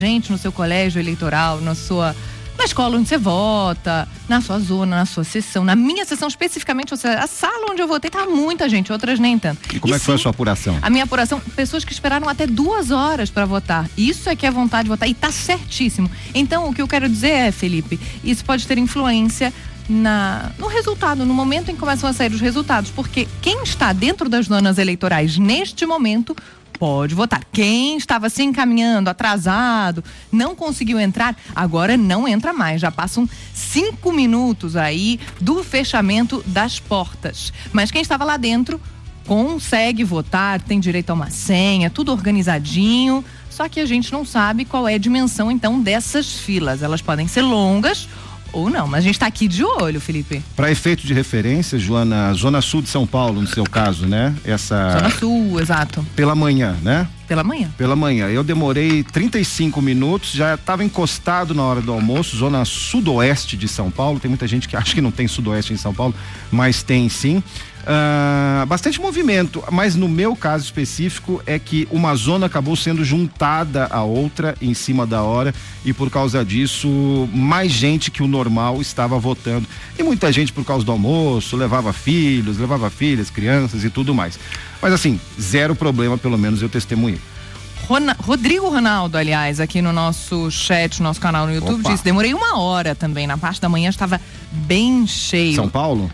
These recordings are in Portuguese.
gente no seu colégio eleitoral, na escola onde você vota, na sua zona, na sua sessão. Na minha sessão especificamente, a sala onde eu votei, tá muita gente, outras nem tanto. E como é que foi a sua apuração? A minha apuração, pessoas que esperaram até 2 horas para votar. Isso é que é vontade de votar e tá certíssimo. Então, o que eu quero dizer é, Felipe, isso pode ter influência no resultado, no momento em que começam a sair os resultados, porque quem está dentro das zonas eleitorais neste momento pode votar. Quem estava se encaminhando, atrasado, não conseguiu entrar, agora não entra mais. Já passam 5 minutos aí do fechamento das portas. Mas quem estava lá dentro consegue votar, tem direito a uma senha, tudo organizadinho. Só que a gente não sabe qual é a dimensão, então, dessas filas. Elas podem ser longas ou não, mas a gente está aqui de olho, Felipe. Para efeito de referência, Joana, Zona Sul de São Paulo, no seu caso, né? Zona Sul, exato. Pela manhã, né? Pela manhã. Pela manhã. Eu demorei 35 minutos, já estava encostado na hora do almoço, Zona Sudoeste de São Paulo. Tem muita gente que acha que não tem Sudoeste em São Paulo, mas tem sim. Bastante movimento, mas no meu caso específico é que uma zona acabou sendo juntada à outra em cima da hora e por causa disso mais gente que o normal estava votando e muita gente por causa do almoço, levava filhos, levava filhas, crianças e tudo mais, mas assim, zero problema, pelo menos eu testemunhei. Rodrigo Ronaldo, aliás, aqui no nosso chat, no nosso canal no YouTube, disse, demorei 1 hora também, na parte da manhã estava bem cheio. São Paulo?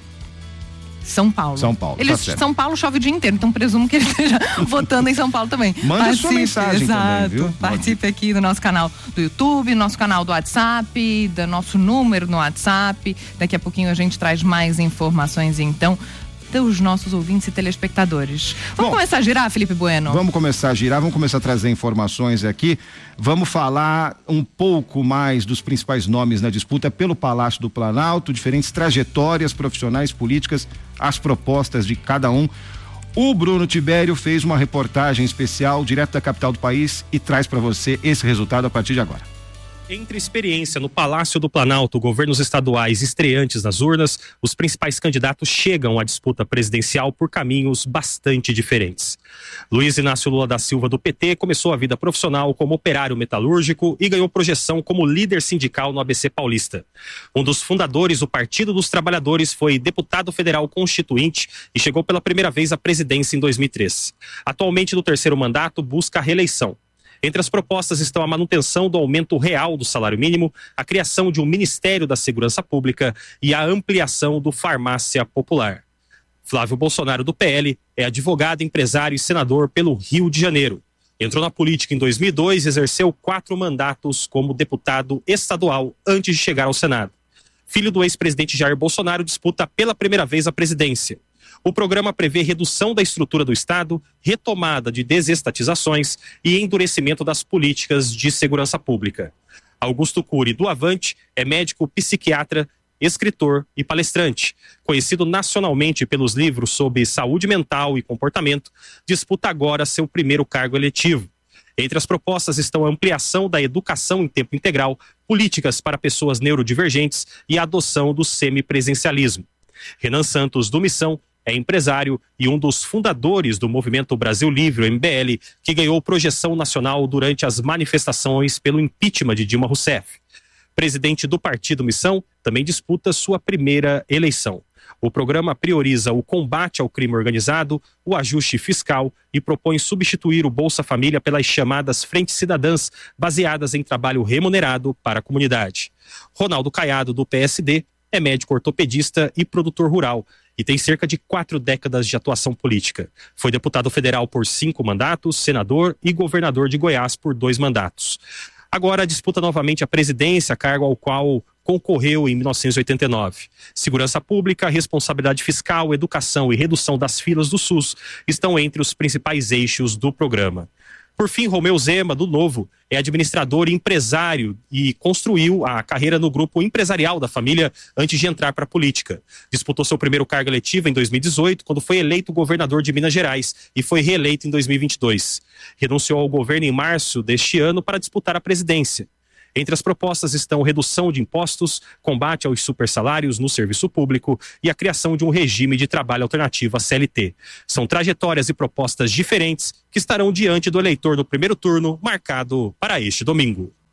São Paulo. São Paulo chove o dia inteiro, então presumo que ele esteja votando em São Paulo também. Manda sua mensagem também, viu? Participe aqui do nosso canal do YouTube, nosso canal do WhatsApp, do nosso número no WhatsApp. Daqui a pouquinho a gente traz mais informações, então, dos nossos ouvintes e telespectadores. Vamos começar a girar, Felipe Bueno? Vamos começar a girar, vamos começar a trazer informações aqui. Vamos falar um pouco mais dos principais nomes na disputa pelo Palácio do Planalto, diferentes trajetórias profissionais, políticas, as propostas de cada um. O Bruno Tibério fez uma reportagem especial direto da capital do país e traz para você esse resultado a partir de agora. Entre experiência no Palácio do Planalto, governos estaduais estreantes nas urnas, os principais candidatos chegam à disputa presidencial por caminhos bastante diferentes. Luiz Inácio Lula da Silva, do PT, começou a vida profissional como operário metalúrgico e ganhou projeção como líder sindical no ABC Paulista. Um dos fundadores do Partido dos Trabalhadores foi deputado federal constituinte e chegou pela primeira vez à presidência em 2003. Atualmente, no 3º mandato, busca a reeleição. Entre as propostas estão a manutenção do aumento real do salário mínimo, a criação de um Ministério da Segurança Pública e a ampliação do Farmácia Popular. Flávio Bolsonaro, do PL, é advogado, empresário e senador pelo Rio de Janeiro. Entrou na política em 2002 e exerceu 4 mandatos como deputado estadual antes de chegar ao Senado. Filho do ex-presidente Jair Bolsonaro, disputa pela primeira vez a presidência. O programa prevê redução da estrutura do Estado, retomada de desestatizações e endurecimento das políticas de segurança pública. Augusto Cury, do Avante, é médico psiquiatra, escritor e palestrante. Conhecido nacionalmente pelos livros sobre saúde mental e comportamento, disputa agora seu primeiro cargo eletivo. Entre as propostas estão a ampliação da educação em tempo integral, políticas para pessoas neurodivergentes e a adoção do semipresencialismo. Renan Santos, do Missão, é empresário e um dos fundadores do Movimento Brasil Livre, o MBL, que ganhou projeção nacional durante as manifestações pelo impeachment de Dilma Rousseff. Presidente do Partido Missão, também disputa sua primeira eleição. O programa prioriza o combate ao crime organizado, o ajuste fiscal e propõe substituir o Bolsa Família pelas chamadas frentes cidadãs, baseadas em trabalho remunerado para a comunidade. Ronaldo Caiado, do PSD, é médico ortopedista e produtor rural e tem cerca de 4 décadas de atuação política. Foi deputado federal por 5 mandatos, senador e governador de Goiás por 2 mandatos. Agora disputa novamente a presidência, cargo ao qual concorreu em 1989. Segurança pública, responsabilidade fiscal, educação e redução das filas do SUS estão entre os principais eixos do programa. Por fim, Romeu Zema, do Novo, é administrador e empresário e construiu a carreira no grupo empresarial da família antes de entrar para a política. Disputou seu primeiro cargo eletivo em 2018, quando foi eleito governador de Minas Gerais e foi reeleito em 2022. Renunciou ao governo em março deste ano para disputar a presidência. Entre as propostas estão redução de impostos, combate aos supersalários no serviço público e a criação de um regime de trabalho alternativo à CLT. São trajetórias e propostas diferentes que estarão diante do eleitor no primeiro turno, marcado para este domingo.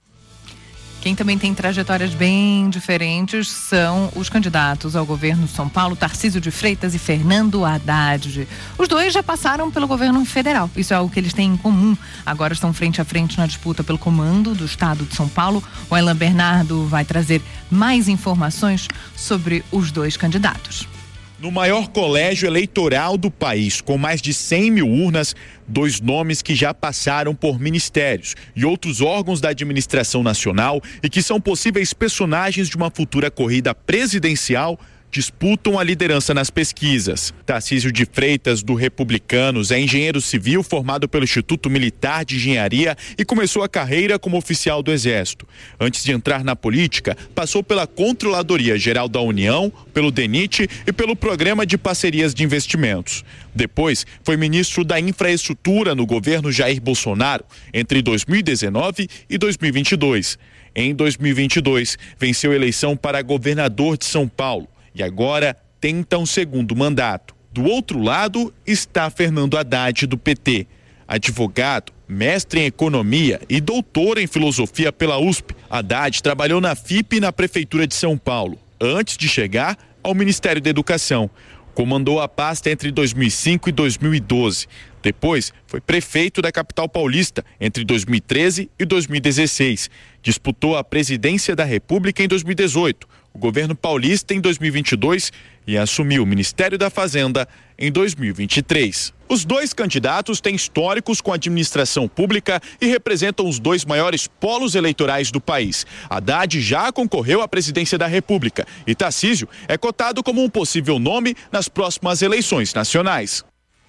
Quem também tem trajetórias bem diferentes são os candidatos ao governo de São Paulo, Tarcísio de Freitas e Fernando Haddad. Os dois já passaram pelo governo federal, isso é algo que eles têm em comum. Agora estão frente a frente na disputa pelo comando do estado de São Paulo. O Alan Bernardo vai trazer mais informações sobre os dois candidatos. No maior colégio eleitoral do país, com mais de 100 mil urnas, 2 nomes que já passaram por ministérios e outros órgãos da administração nacional e que são possíveis personagens de uma futura corrida presidencial disputam a liderança nas pesquisas. Tarcísio de Freitas, do Republicanos, é engenheiro civil formado pelo Instituto Militar de Engenharia e começou a carreira como oficial do Exército. Antes de entrar na política, passou pela Controladoria Geral da União, pelo DENIT e pelo Programa de Parcerias de Investimentos. Depois, foi ministro da Infraestrutura no governo Jair Bolsonaro, entre 2019 e 2022. Em 2022, venceu a eleição para governador de São Paulo. E agora tenta um segundo mandato. Do outro lado está Fernando Haddad, do PT. Advogado, mestre em economia e doutor em filosofia pela USP, Haddad trabalhou na FIP e na Prefeitura de São Paulo, antes de chegar ao Ministério da Educação. Comandou a pasta entre 2005 e 2012. Depois, foi prefeito da capital paulista entre 2013 e 2016. Disputou a presidência da República em 2018, o governo paulista em 2022 e assumiu o Ministério da Fazenda em 2023. Os dois candidatos têm históricos com a administração pública e representam os 2 maiores polos eleitorais do país. Haddad já concorreu à presidência da República e Tarcísio é cotado como um possível nome nas próximas eleições nacionais.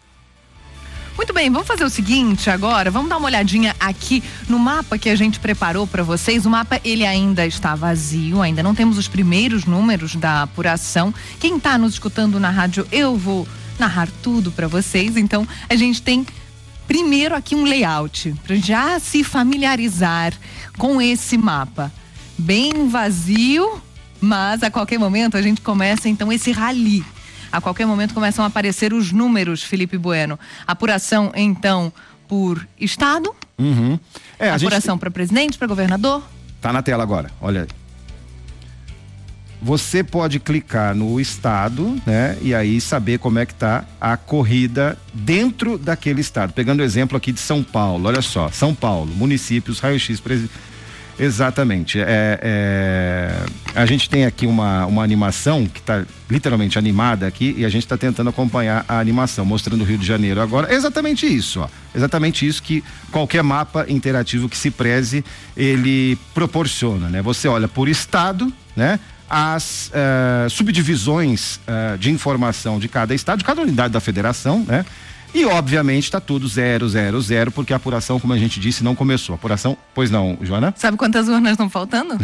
Muito bem, vamos fazer o seguinte agora, vamos dar uma olhadinha aqui no mapa que a gente preparou para vocês. O mapa, ele ainda está vazio, ainda não temos os primeiros números da apuração. Quem está nos escutando na rádio, eu vou narrar tudo para vocês. Então, a gente tem primeiro aqui um layout, para já se familiarizar com esse mapa. Bem vazio, mas a qualquer momento a gente começa então esse rally. A qualquer momento começam a aparecer os números, Felipe Bueno. Apuração, então, por estado. Uhum. Apuração para presidente, para governador. Tá na tela agora, olha. Você pode clicar no estado, né? E aí saber como é que tá a corrida dentro daquele estado. Pegando o exemplo aqui de São Paulo, olha só. São Paulo, municípios, raio-x, Exatamente. A gente tem aqui uma animação que está literalmente animada aqui e a gente está tentando acompanhar a animação, mostrando o Rio de Janeiro agora. É exatamente isso, ó. Exatamente isso que qualquer mapa interativo que se preze, ele proporciona, né? Você olha por estado, né? As subdivisões de informação de cada estado, de cada unidade da federação, né? E, obviamente, está tudo 0, 0, 0, porque a apuração, como a gente disse, não começou. A apuração, pois não, Joana? Sabe quantas urnas estão faltando?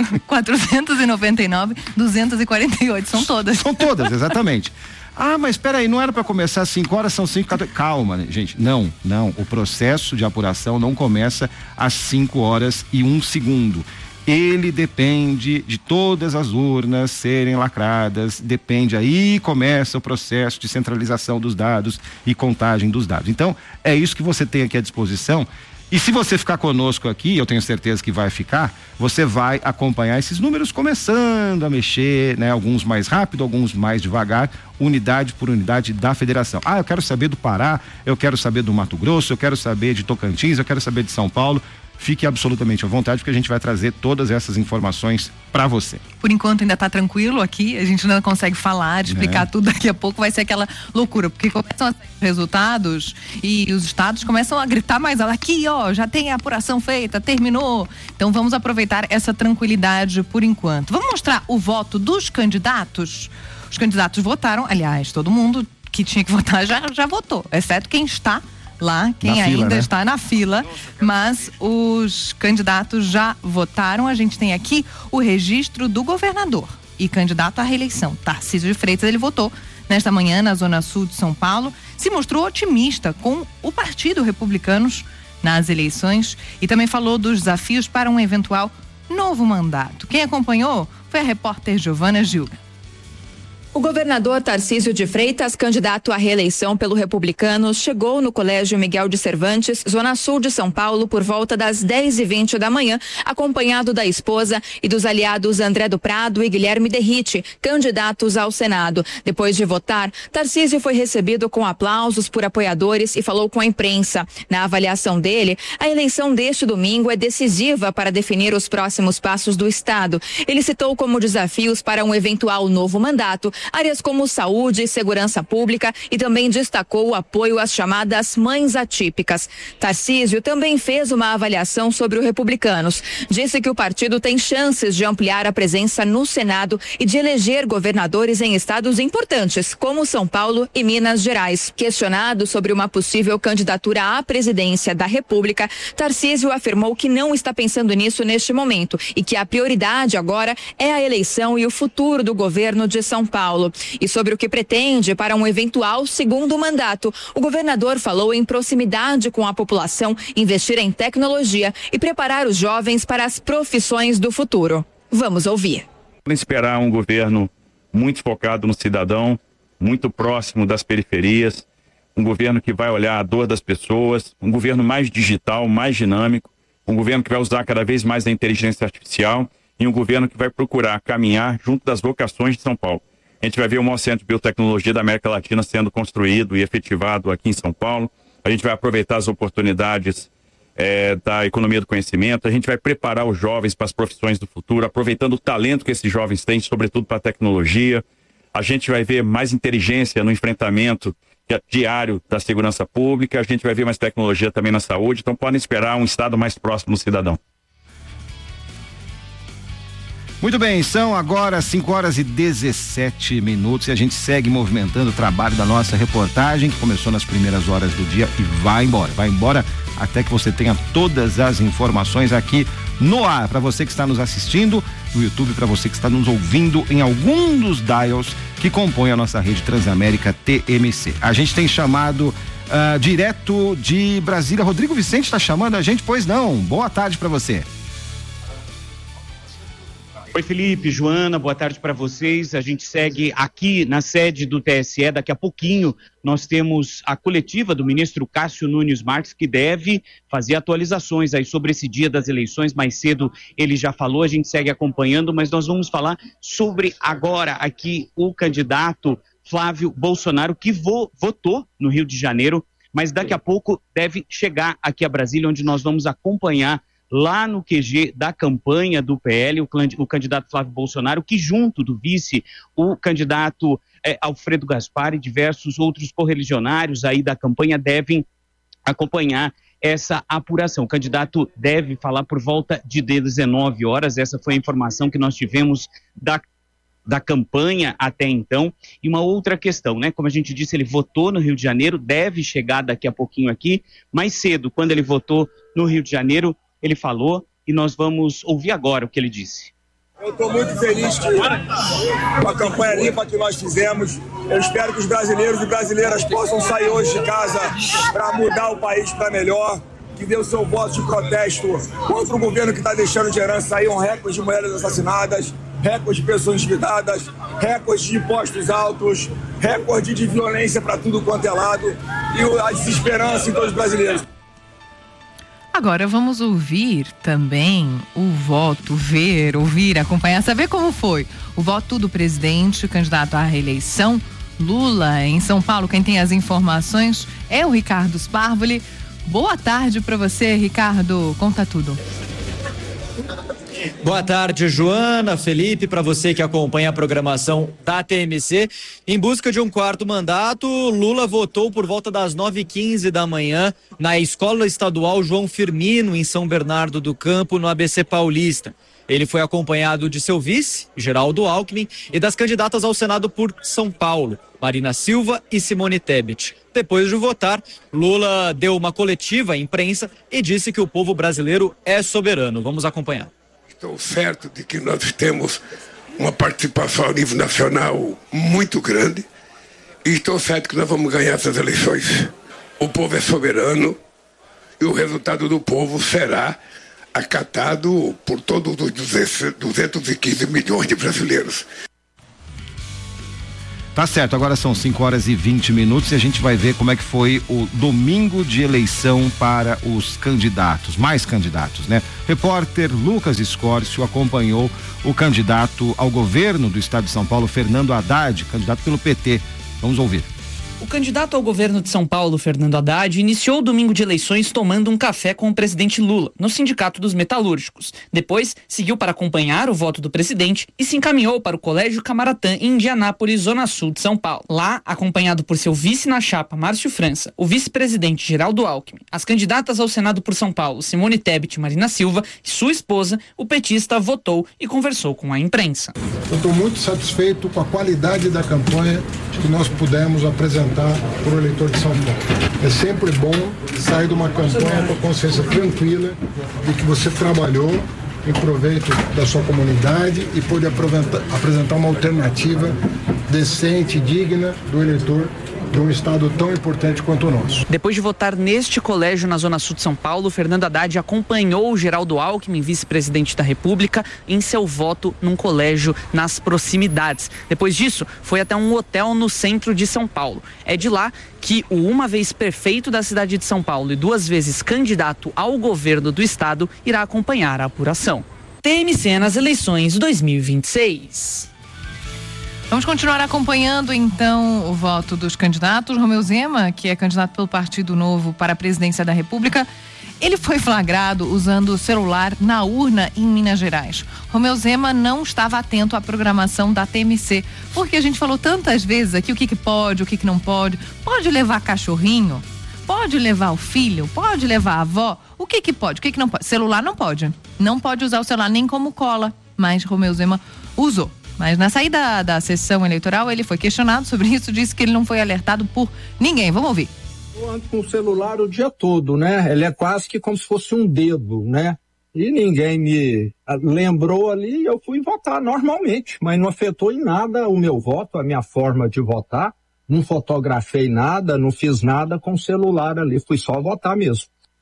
499, 248, são todas. São todas, exatamente. Ah, mas espera aí, não era para começar às 5 horas, são 5, 14... Calma, gente, não. O processo de apuração não começa às 5 horas e 1 segundo. Ele depende de todas as urnas serem lacradas, aí começa o processo de centralização dos dados e contagem dos dados. Então, é isso que você tem aqui à disposição. E se você ficar conosco aqui, eu tenho certeza que vai ficar, você vai acompanhar esses números começando a mexer, né? Alguns mais rápido, alguns mais devagar, unidade por unidade da federação. Ah, eu quero saber do Pará, eu quero saber do Mato Grosso, eu quero saber de Tocantins, eu quero saber de São Paulo. Fique absolutamente à vontade, porque a gente vai trazer todas essas informações para você. Por enquanto ainda está tranquilo aqui, a gente ainda consegue falar, explicar tudo. Daqui a pouco vai ser aquela loucura, porque começam a sair resultados e os estados começam a gritar mais alto. Aqui, ó, já tem a apuração feita, terminou. Então vamos aproveitar essa tranquilidade por enquanto. Vamos mostrar o voto dos candidatos. Os candidatos votaram, aliás, todo mundo que tinha que votar já votou, exceto quem está lá, quem ainda está na fila, mas os candidatos já votaram. A gente tem aqui o registro do governador e candidato à reeleição, Tarcísio de Freitas. Ele votou nesta manhã na Zona Sul de São Paulo, se mostrou otimista com o Partido Republicanos nas eleições e também falou dos desafios para um eventual novo mandato. Quem acompanhou foi a repórter Giovana Gil. O governador Tarcísio de Freitas, candidato à reeleição pelo Republicanos, chegou no Colégio Miguel de Cervantes, zona sul de São Paulo, por volta das 10h20 da manhã, acompanhado da esposa e dos aliados André do Prado e Guilherme Derrite, candidatos ao Senado. Depois de votar, Tarcísio foi recebido com aplausos por apoiadores e falou com a imprensa. Na avaliação dele, a eleição deste domingo é decisiva para definir os próximos passos do Estado. Ele citou como desafios para um eventual novo mandato áreas como saúde e segurança pública e também destacou o apoio às chamadas mães atípicas. Tarcísio também fez uma avaliação sobre o Republicanos. Disse que o partido tem chances de ampliar a presença no Senado e de eleger governadores em estados importantes, como São Paulo e Minas Gerais. Questionado sobre uma possível candidatura à presidência da República, Tarcísio afirmou que não está pensando nisso neste momento e que a prioridade agora é a eleição e o futuro do governo de São Paulo. E sobre o que pretende para um eventual segundo mandato, o governador falou em proximidade com a população, investir em tecnologia e preparar os jovens para as profissões do futuro. Vamos ouvir. Esperar um governo muito focado no cidadão, muito próximo das periferias, um governo que vai olhar a dor das pessoas, um governo mais digital, mais dinâmico, um governo que vai usar cada vez mais a inteligência artificial e um governo que vai procurar caminhar junto das vocações de São Paulo. A gente vai ver o maior centro de biotecnologia da América Latina sendo construído e efetivado aqui em São Paulo. A gente vai aproveitar as oportunidades da economia do conhecimento. A gente vai preparar os jovens para as profissões do futuro, aproveitando o talento que esses jovens têm, sobretudo para a tecnologia. A gente vai ver mais inteligência no enfrentamento diário da segurança pública. A gente vai ver mais tecnologia também na saúde. Então podem esperar um Estado mais próximo do cidadão. Muito bem, são agora 5h17 e a gente segue movimentando o trabalho da nossa reportagem, que começou nas primeiras horas do dia e vai embora até que você tenha todas as informações aqui no ar, para você que está nos assistindo no YouTube, para você que está nos ouvindo em algum dos dials que compõem a nossa rede Transamérica TMC. A gente tem chamado direto de Brasília, Rodrigo Vicente está chamando a gente, pois não? Boa tarde para você. Oi, Felipe, Joana, boa tarde para vocês. A gente segue aqui na sede do TSE. Daqui a pouquinho nós temos a coletiva do ministro Cássio Nunes Marques, que deve fazer atualizações aí sobre esse dia das eleições. Mais cedo ele já falou, a gente segue acompanhando, mas nós vamos falar sobre agora aqui o candidato Flávio Bolsonaro, que votou no Rio de Janeiro, mas daqui a pouco deve chegar aqui a Brasília, onde nós vamos acompanhar lá no QG da campanha do PL, o candidato Flávio Bolsonaro, que junto do vice, o candidato Alfredo Gaspar e diversos outros correligionários aí da campanha devem acompanhar essa apuração. O candidato deve falar por volta de 19 horas, essa foi a informação que nós tivemos da campanha até então. E uma outra questão, né? Como a gente disse, ele votou no Rio de Janeiro, deve chegar daqui a pouquinho aqui. Mais cedo, quando ele votou no Rio de Janeiro, ele falou e nós vamos ouvir agora o que ele disse. Eu estou muito feliz com a campanha limpa que nós fizemos. Eu espero que os brasileiros e brasileiras possam sair hoje de casa para mudar o país para melhor, que dê o seu voto de protesto contra o governo que está deixando de herança aí um recorde de mulheres assassinadas, recorde de pessoas endividadas, recorde de impostos altos, recorde de violência para tudo quanto é lado e a desesperança em todos os brasileiros. Agora vamos ouvir também o voto, ouvir, acompanhar, saber como foi o voto do presidente, candidato à reeleição, Lula, em São Paulo. Quem tem as informações é o Ricardo Sparvoli. Boa tarde para você, Ricardo. Conta tudo. Boa tarde, Joana, Felipe, para você que acompanha a programação da TMC. Em busca de um quarto mandato, Lula votou por volta das 9h15 da manhã na Escola Estadual João Firmino, em São Bernardo do Campo, no ABC Paulista. Ele foi acompanhado de seu vice, Geraldo Alckmin, e das candidatas ao Senado por São Paulo, Marina Silva e Simone Tebet. Depois de votar, Lula deu uma coletiva à imprensa e disse que o povo brasileiro é soberano. Vamos acompanhar. Estou certo de que nós temos uma participação a nível nacional muito grande e estou certo que nós vamos ganhar essas eleições. O povo é soberano e o resultado do povo será acatado por todos os 215 milhões de brasileiros. Tá certo, agora são 5h20 e a gente vai ver como é que foi o domingo de eleição para os candidatos, mais candidatos, né? Repórter Lucas Escórcio acompanhou o candidato ao governo do estado de São Paulo, Fernando Haddad, candidato pelo PT. Vamos ouvir. O candidato ao governo de São Paulo, Fernando Haddad, iniciou o domingo de eleições tomando um café com o presidente Lula, no Sindicato dos Metalúrgicos. Depois, seguiu para acompanhar o voto do presidente e se encaminhou para o Colégio Camaratã, em Indianápolis, zona sul de São Paulo. Lá, acompanhado por seu vice na chapa, Márcio França, o vice-presidente Geraldo Alckmin, as candidatas ao Senado por São Paulo, Simone Tebet e Marina Silva, e sua esposa, o petista votou e conversou com a imprensa. Eu estou muito satisfeito com a qualidade da campanha que nós pudemos apresentar para o eleitor de São Paulo. É sempre bom sair de uma campanha com a consciência tranquila de que você trabalhou em proveito da sua comunidade e pôde apresentar uma alternativa decente e digna do eleitor de um estado tão importante quanto o nosso. Depois de votar neste colégio na zona sul de São Paulo, Fernando Haddad acompanhou o Geraldo Alckmin, vice-presidente da República, em seu voto num colégio nas proximidades. Depois disso, foi até um hotel no centro de São Paulo. É de lá que o uma vez prefeito da cidade de São Paulo e 2 vezes candidato ao governo do estado irá acompanhar a apuração. TMC nas eleições 2026. Vamos continuar acompanhando, então, o voto dos candidatos. Romeu Zema, que é candidato pelo Partido Novo para a presidência da República, ele foi flagrado usando o celular na urna em Minas Gerais. Romeu Zema não estava atento à programação da TMC, porque a gente falou tantas vezes aqui o que pode, o que não pode. Pode levar cachorrinho? Pode levar o filho? Pode levar a avó? O que pode, o que não pode? Celular não pode. Não pode usar o celular nem como cola, mas Romeu Zema usou. Mas na saída da sessão eleitoral, ele foi questionado sobre isso, disse que ele não foi alertado por ninguém. Vamos ouvir. Eu ando com o celular o dia todo, né? Ele é quase que como se fosse um dedo, né? E ninguém me lembrou ali e eu fui votar normalmente, mas não afetou em nada o meu voto, a minha forma de votar. Não fotografei nada, não fiz nada com o celular ali, fui só votar mesmo.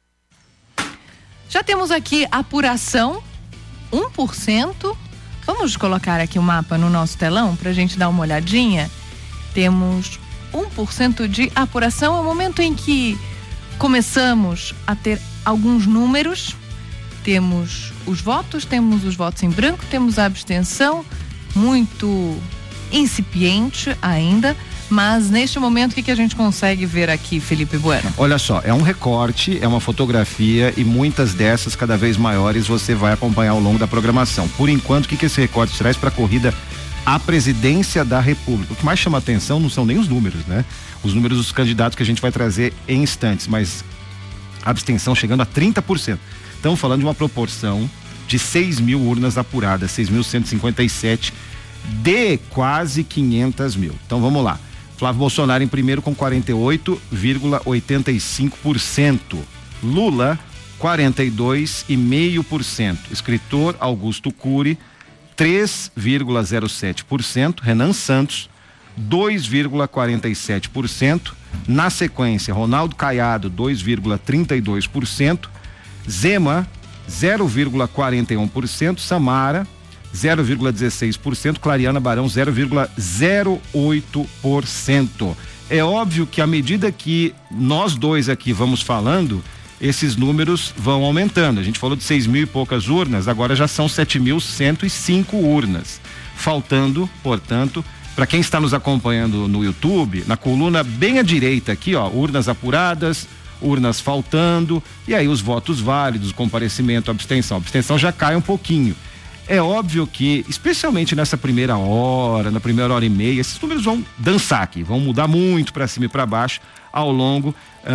Já temos aqui apuração, 1%. Vamos colocar aqui o mapa no nosso telão para a gente dar uma olhadinha. Temos 1% de apuração. É o momento em que começamos a ter alguns números. Temos os votos em branco, temos a abstenção, muito incipiente ainda. Mas neste momento, o que a gente consegue ver aqui, Felipe Bueno? Olha só, é um recorte, é uma fotografia e muitas dessas, cada vez maiores, você vai acompanhar ao longo da programação. Por enquanto, o que esse recorte traz para a corrida à presidência da República? O que mais chama atenção não são nem os números, né? Os números dos candidatos que a gente vai trazer em instantes, mas a abstenção chegando a 30%. Estamos falando de uma proporção de 6 mil urnas apuradas, 6.157 de quase 500 mil. Então vamos lá. Flávio Bolsonaro em primeiro com 48,85%. Lula, 42,5%. Escritor Augusto Cury, 3,07%. Renan Santos, 2,47%. Na sequência, Ronaldo Caiado, 2,32%. Zema, 0,41%. Samara, 0,16%, Clariana Barão 0,08%. É óbvio que à medida que nós dois aqui vamos falando, esses números vão aumentando. A gente falou de 6 mil e poucas urnas, agora já são 7.105 urnas. Faltando, portanto, para quem está nos acompanhando no YouTube, na coluna bem à direita aqui, ó, urnas apuradas, urnas faltando, e aí os votos válidos, comparecimento, abstenção. A abstenção já cai um pouquinho. É óbvio que, especialmente nessa primeira hora, na primeira hora e meia, esses números vão dançar aqui, vão mudar muito para cima e para baixo ao longo,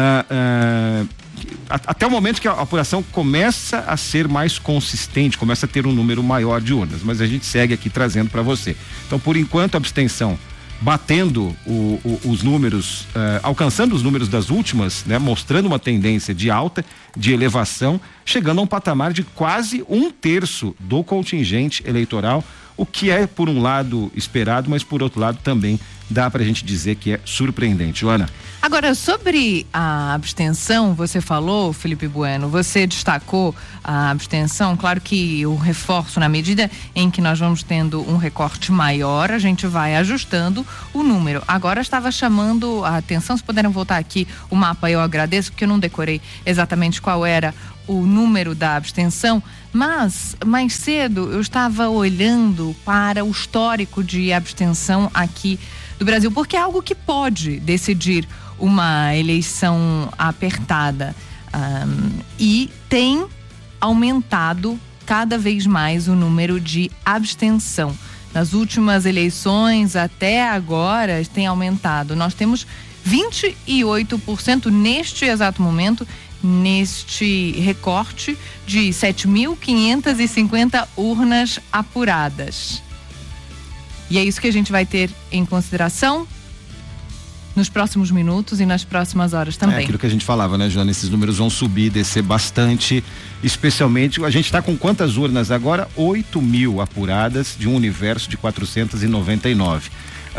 até o momento que a apuração começa a ser mais consistente, começa a ter um número maior de urnas, mas a gente segue aqui trazendo para você. Então, por enquanto, a abstenção batendo os números, alcançando os números das últimas, né, mostrando uma tendência de alta, de elevação, chegando a um patamar de quase 1/3 do contingente eleitoral, o que é, por um lado, esperado, mas por outro lado também dá pra gente dizer que é surpreendente. Joana. Agora, sobre a abstenção, você falou, Felipe Bueno, você destacou a abstenção. Claro que eu reforço, na medida em que nós vamos tendo um recorte maior, a gente vai ajustando o número. Agora estava chamando a atenção, se puderem voltar aqui o mapa, eu agradeço, porque eu não decorei exatamente qual era o número da abstenção, mas mais cedo eu estava olhando para o histórico de abstenção aqui do Brasil, porque é algo que pode decidir uma eleição apertada, e tem aumentado cada vez mais o número de abstenção. Nas últimas eleições até agora tem aumentado. Nós temos 28% neste exato momento, neste recorte de 7.550 urnas apuradas. E é isso que a gente vai ter em consideração nos próximos minutos e nas próximas horas também. É aquilo que a gente falava, né, Joana? Esses números vão subir, descer bastante, especialmente, a gente está com quantas urnas agora? 8.000 apuradas de um universo de 499.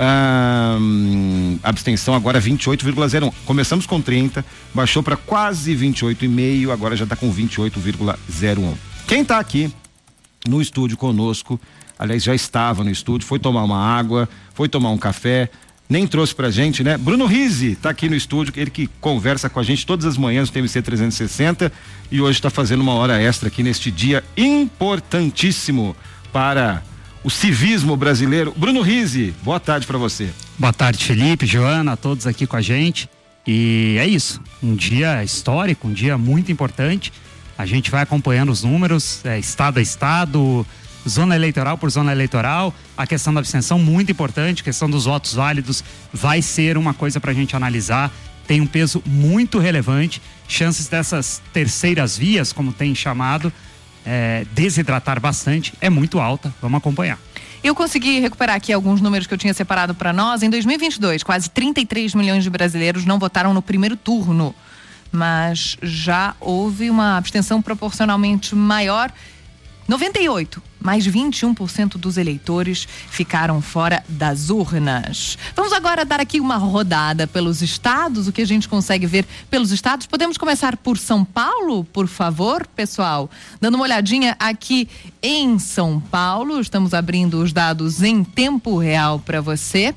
Abstenção agora 28,01. Começamos com 30, baixou para quase 28,5, agora já está com 28,01. Quem está aqui no estúdio conosco, aliás, já estava no estúdio, foi tomar uma água, foi tomar um café, nem trouxe pra gente, né? Bruno Rizzi tá aqui no estúdio, ele que conversa com a gente todas as manhãs no TMC 360 e hoje está fazendo uma hora extra aqui neste dia importantíssimo para o civismo brasileiro. Bruno Rizzi, boa tarde para você. Boa tarde, Felipe, Joana, todos aqui com a gente. E é isso, um dia histórico, um dia muito importante. A gente vai acompanhando os números, estado a estado, zona eleitoral por zona eleitoral. A questão da abstenção muito importante, a questão dos votos válidos vai ser uma coisa para a gente analisar. Tem um peso muito relevante, chances dessas terceiras vias, como tem chamado, desidratar bastante, é muito alta. Vamos acompanhar. Eu consegui recuperar aqui alguns números que eu tinha separado para nós. Em 2022, quase 33 milhões de brasileiros não votaram no primeiro turno, mas já houve uma abstenção proporcionalmente maior. 98, mais de 21% dos eleitores ficaram fora das urnas. Vamos agora dar aqui uma rodada pelos estados, o que a gente consegue ver pelos estados. Podemos começar por São Paulo, por favor, pessoal? Dando uma olhadinha aqui em São Paulo, estamos abrindo os dados em tempo real para você.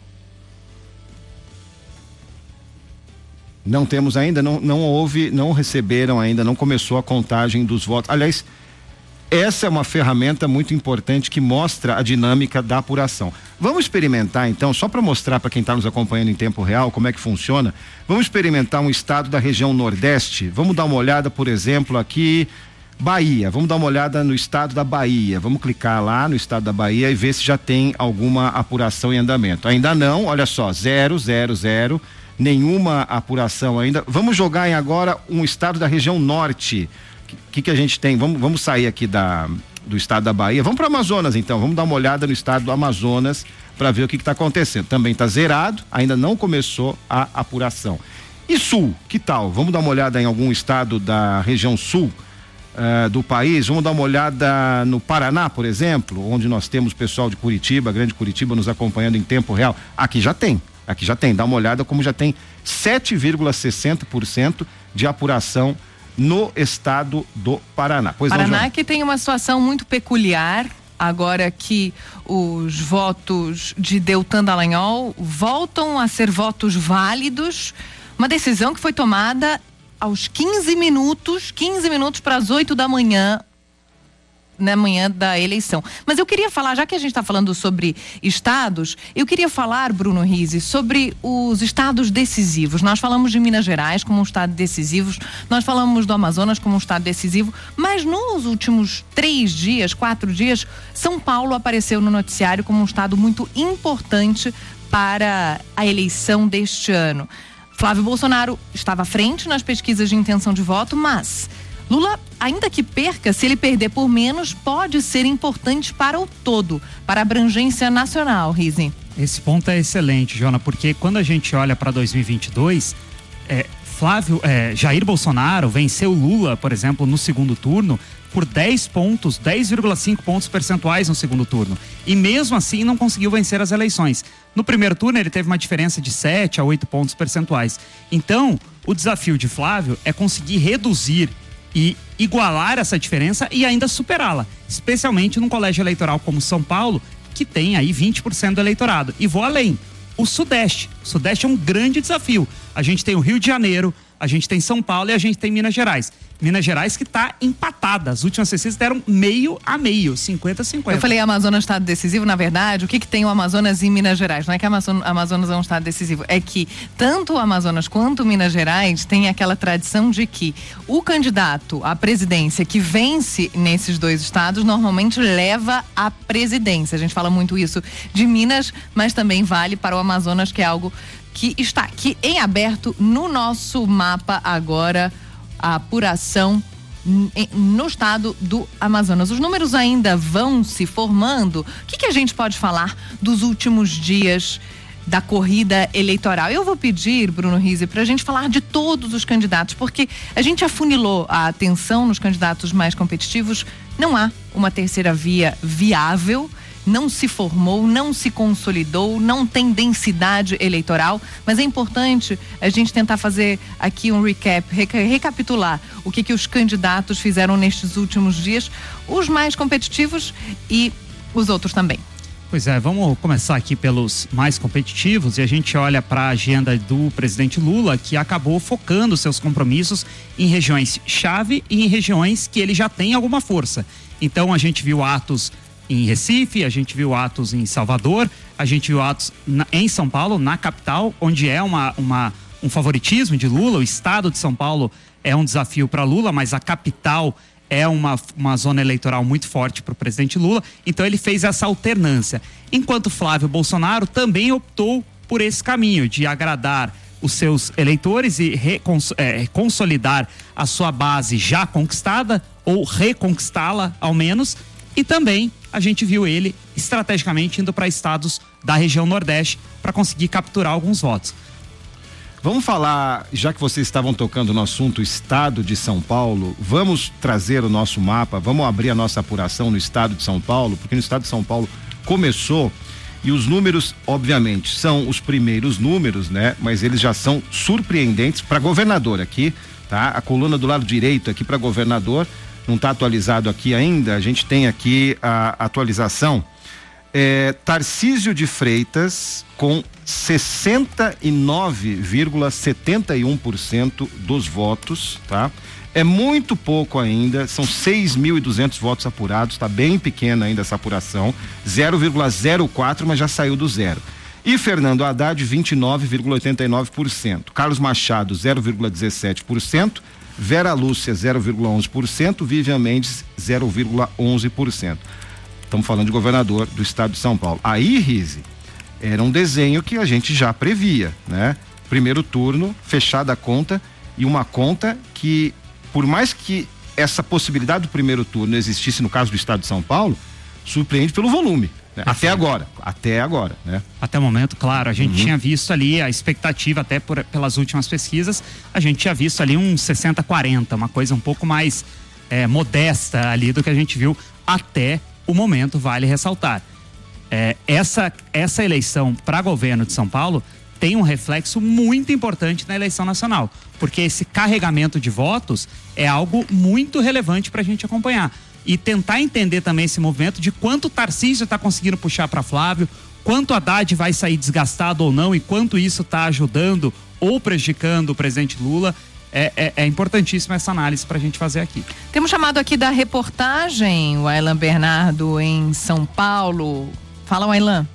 Não temos ainda, não receberam ainda, não começou a contagem dos votos. Aliás, essa é uma ferramenta muito importante que mostra a dinâmica da apuração. Vamos experimentar então, só para mostrar para quem está nos acompanhando em tempo real como é que funciona, vamos experimentar um estado da região Nordeste. Vamos dar uma olhada, por exemplo, aqui, Bahia. Vamos dar uma olhada no estado da Bahia. Vamos clicar lá no estado da Bahia e ver se já tem alguma apuração em andamento. Ainda não, olha só, 000, nenhuma apuração ainda. Vamos jogar em agora um estado da região Norte. O que a gente tem? Vamos sair aqui do estado da Bahia. Vamos para o Amazonas então. Vamos dar uma olhada no estado do Amazonas para ver o que está acontecendo. Também está zerado, ainda não começou a apuração. E Sul, que tal? Vamos dar uma olhada em algum estado da região Sul do país. Vamos dar uma olhada no Paraná, por exemplo, onde nós temos pessoal de Curitiba, Grande Curitiba, nos acompanhando em tempo real. Aqui já tem. Dá uma olhada como já tem 7,60% de apuração no estado do Paraná. Pois Paraná não, que tem uma situação muito peculiar, agora que os votos de Deltan Dallagnol voltam a ser votos válidos, uma decisão que foi tomada aos 15 minutos para as 8 da manhã, na manhã da eleição. Mas eu queria falar, já que a gente está falando sobre estados, eu queria falar, Bruno Rizzi, sobre os estados decisivos. Nós falamos de Minas Gerais como um estado decisivo, nós falamos do Amazonas como um estado decisivo, mas nos últimos 4 dias, São Paulo apareceu no noticiário como um estado muito importante para a eleição deste ano. Flávio Bolsonaro estava à frente nas pesquisas de intenção de voto, mas Lula, ainda que perca, se ele perder por menos, pode ser importante para o todo, para a abrangência nacional, Rizzi. Esse ponto é excelente, Joana, porque quando a gente olha para 2022, Jair Bolsonaro venceu Lula, por exemplo, no segundo turno, por 10,5 pontos percentuais no segundo turno. E mesmo assim não conseguiu vencer as eleições. No primeiro turno ele teve uma diferença de 7 a 8 pontos percentuais. Então, o desafio de Flávio é conseguir reduzir e igualar essa diferença e ainda superá-la. Especialmente num colégio eleitoral como São Paulo, que tem aí 20% do eleitorado. E vou além. O Sudeste. O Sudeste é um grande desafio. A gente tem o Rio de Janeiro, a gente tem São Paulo e a gente tem Minas Gerais. Minas Gerais que está empatada. As últimas pesquisas deram meio a meio, 50-50. Eu falei Amazonas estado decisivo, na verdade, o que tem o Amazonas e Minas Gerais? Não é que Amazonas é um estado decisivo, é que tanto o Amazonas quanto Minas Gerais tem aquela tradição de que o candidato à presidência que vence nesses dois estados normalmente leva a presidência. A gente fala muito isso de Minas, mas também vale para o Amazonas, que é algo que está aqui em aberto no nosso mapa agora, a apuração no estado do Amazonas. Os números ainda vão se formando. O que a gente pode falar dos últimos dias da corrida eleitoral? Eu vou pedir, Bruno Rizzi, para a gente falar de todos os candidatos, porque a gente afunilou a atenção nos candidatos mais competitivos. Não há uma terceira via viável, não se formou, não se consolidou, não tem densidade eleitoral, mas é importante a gente tentar fazer aqui um recap, recapitular o que os candidatos fizeram nestes últimos dias, os mais competitivos e os outros também. Pois é, vamos começar aqui pelos mais competitivos e a gente olha para a agenda do presidente Lula, que acabou focando seus compromissos em regiões-chave e em regiões que ele já tem alguma força. Então a gente viu atos em Recife, a gente viu atos em Salvador, a gente viu atos em São Paulo, na capital, onde é um favoritismo de Lula. O estado de São Paulo é um desafio para Lula, mas a capital é uma zona eleitoral muito forte para o presidente Lula. Então ele fez essa alternância. Enquanto Flávio Bolsonaro também optou por esse caminho de agradar os seus eleitores e consolidar a sua base já conquistada, ou reconquistá-la ao menos. E também a gente viu ele estrategicamente indo para estados da região Nordeste para conseguir capturar alguns votos. Vamos falar, já que vocês estavam tocando no assunto estado de São Paulo, vamos trazer o nosso mapa, vamos abrir a nossa apuração no estado de São Paulo, porque no estado de São Paulo começou e os números, obviamente, são os primeiros números, né? Mas eles já são surpreendentes para governador aqui, tá? A coluna do lado direito aqui para governador não está atualizado aqui ainda, a gente tem aqui a atualização. Tarcísio de Freitas com 69,71% dos votos, tá? É muito pouco ainda, são 6.200 votos apurados, tá bem pequena ainda essa apuração, 0,04, mas já saiu do zero. E Fernando Haddad, 29,89%. Carlos Machado, 0,17%. Vera Lúcia, 0,11%, Vivian Mendes, 0,11%. Estamos falando de governador do estado de São Paulo. Aí, Rizzi, era um desenho que a gente já previa, né? Primeiro turno, fechada a conta, e uma conta que, por mais que essa possibilidade do primeiro turno existisse no caso do estado de São Paulo, surpreende pelo volume. Né? Até agora, né? Até o momento, claro, a gente tinha visto ali a expectativa, até pelas últimas pesquisas, a gente tinha visto ali um 60-40, uma coisa um pouco mais modesta ali do que a gente viu até o momento, vale ressaltar. Essa eleição para governo de São Paulo tem um reflexo muito importante na eleição nacional, porque esse carregamento de votos é algo muito relevante para a gente acompanhar. E tentar entender também esse movimento de quanto o Tarcísio está conseguindo puxar para Flávio, quanto Haddad vai sair desgastado ou não e quanto isso está ajudando ou prejudicando o presidente Lula. É importantíssima essa análise para a gente fazer aqui. Temos chamado aqui da reportagem o Aylan Bernardo em São Paulo. Fala, Aylan.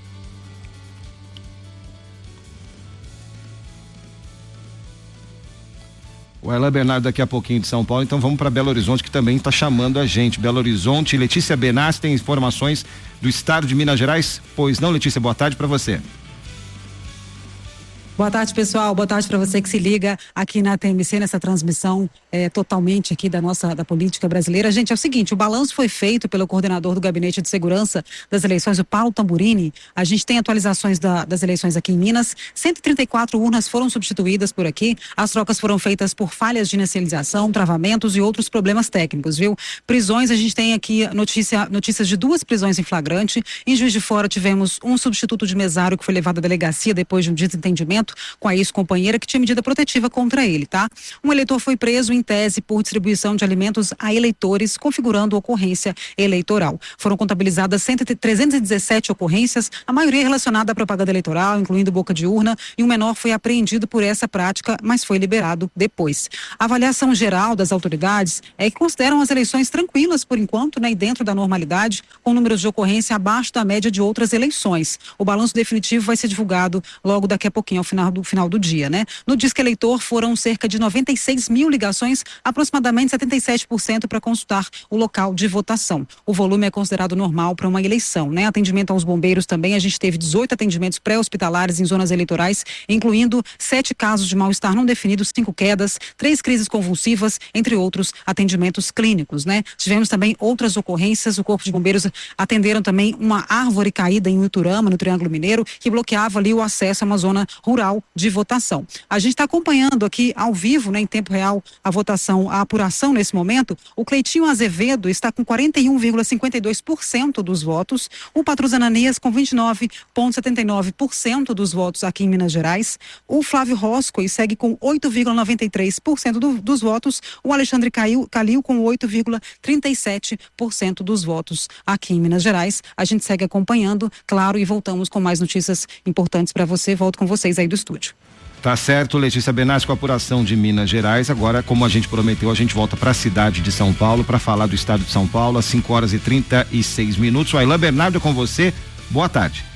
O Aylan Bernardo daqui a pouquinho de São Paulo, então vamos para Belo Horizonte, que também está chamando a gente. Belo Horizonte, Letícia Benassi tem informações do estado de Minas Gerais? Pois não, Letícia, boa tarde para você. Boa tarde, pessoal. Boa tarde para você que se liga aqui na TMC, nessa transmissão totalmente aqui da política brasileira. Gente, é o seguinte, o balanço foi feito pelo coordenador do Gabinete de Segurança das Eleições, o Paulo Tamburini. A gente tem atualizações das eleições aqui em Minas. 134 urnas foram substituídas por aqui. As trocas foram feitas por falhas de inicialização, travamentos e outros problemas técnicos, viu? Prisões, a gente tem aqui notícias de 2 prisões em flagrante. Em Juiz de Fora tivemos um substituto de mesário que foi levado à delegacia depois de um desentendimento com a ex-companheira que tinha medida protetiva contra ele, tá? Um eleitor foi preso em tese por distribuição de alimentos a eleitores, configurando ocorrência eleitoral. Foram contabilizadas 317 ocorrências, a maioria relacionada à propaganda eleitoral, incluindo boca de urna, e um menor foi apreendido por essa prática, mas foi liberado depois. A avaliação geral das autoridades é que consideram as eleições tranquilas por enquanto, né, e dentro da normalidade, com números de ocorrência abaixo da média de outras eleições. O balanço definitivo vai ser divulgado logo daqui a pouquinho, ao final do dia, né? No Disque Eleitor foram cerca de 96 mil ligações, aproximadamente 77% para consultar o local de votação. O volume é considerado normal para uma eleição, né? Atendimento aos bombeiros também, a gente teve 18 atendimentos pré-hospitalares em zonas eleitorais, incluindo 7 casos de mal-estar não definido, 5 quedas, 3 crises convulsivas, entre outros atendimentos clínicos, né? Tivemos também outras ocorrências, o Corpo de Bombeiros atenderam também uma árvore caída em Uturama, no Triângulo Mineiro, que bloqueava ali o acesso a uma zona rural de votação. A gente está acompanhando aqui ao vivo, né, em tempo real, a votação, a apuração nesse momento. O Cleitinho Azevedo está com 41,52% dos votos, o Patrus Ananias com 29,79% dos votos aqui em Minas Gerais, o Flávio Roscoe segue com 8,93% dos votos, o Alexandre Calil com 8,37% dos votos aqui em Minas Gerais. A gente segue acompanhando, claro, e voltamos com mais notícias importantes para você. Volto com vocês aí do estúdio. Tá certo, Letícia Benassi com a apuração de Minas Gerais. Agora, como a gente prometeu, a gente volta para a cidade de São Paulo para falar do estado de São Paulo às 5h36. O Aylan Bernardo com você. Boa tarde.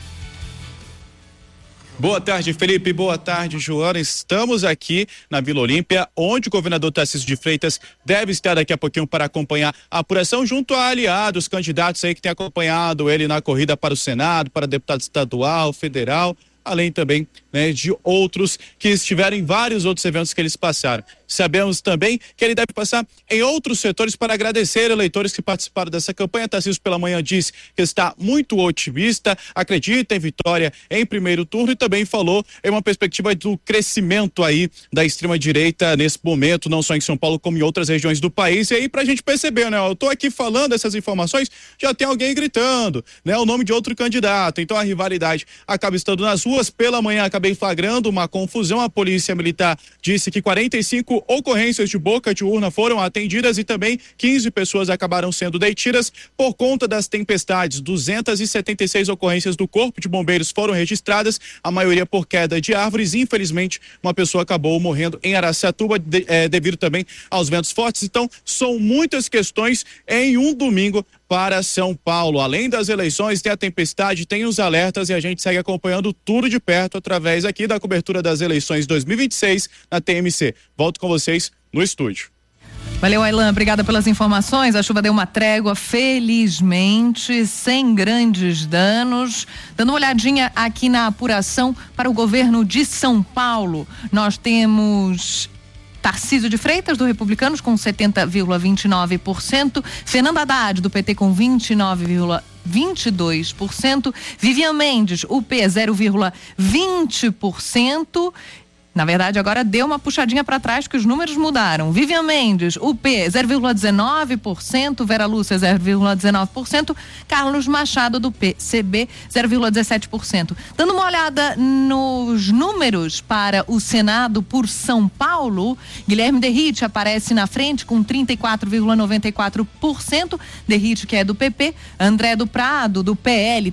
Boa tarde, Felipe. Boa tarde, Joana. Estamos aqui na Vila Olímpia, onde o governador Tarcísio de Freitas deve estar daqui a pouquinho para acompanhar a apuração junto a aliados, candidatos aí que têm acompanhado ele na corrida para o Senado, para deputado estadual, federal, além também, né, de outros que estiveram em vários outros eventos que eles passaram. Sabemos também que ele deve passar em outros setores para agradecer eleitores que participaram dessa campanha. Tarcísio pela manhã disse que está muito otimista, acredita em vitória em primeiro turno e também falou em uma perspectiva do crescimento aí da extrema direita nesse momento, não só em São Paulo como em outras regiões do país. E aí pra gente perceber, né, eu tô aqui falando essas informações, já tem alguém gritando, né, o nome de outro candidato. Então a rivalidade acaba estando nas ruas. Pela manhã acabei flagrando uma confusão. A polícia militar disse que 45 ocorrências de boca de urna foram atendidas e também 15 pessoas acabaram sendo detidas por conta das tempestades. 276 ocorrências do Corpo de Bombeiros foram registradas, a maioria por queda de árvores. Infelizmente, uma pessoa acabou morrendo em Araçatuba devido também aos ventos fortes. Então, são muitas questões em um domingo para São Paulo. Além das eleições, tem a tempestade, tem os alertas e a gente segue acompanhando tudo de perto através aqui da cobertura das eleições 2026 na TMC. Volto com vocês no estúdio. Valeu, Aylan, obrigada pelas informações. A chuva deu uma trégua, felizmente, sem grandes danos. Dando uma olhadinha aqui na apuração para o governo de São Paulo, nós temos Tarcísio de Freitas, do Republicanos, com 70,29%, Fernando Haddad, do PT, com 29,22%, Vivian Mendes, UP, 0,20%. Na verdade, agora deu uma puxadinha para trás que os números mudaram. Vivian Mendes, UP, 0,19%, Vera Lúcia, 0,19%, Carlos Machado, do PCB, 0,17%. Dando uma olhada nos números para o Senado por São Paulo, Guilherme Derrite aparece na frente com 34,94%, Derrite, que é do PP, André do Prado, do PL,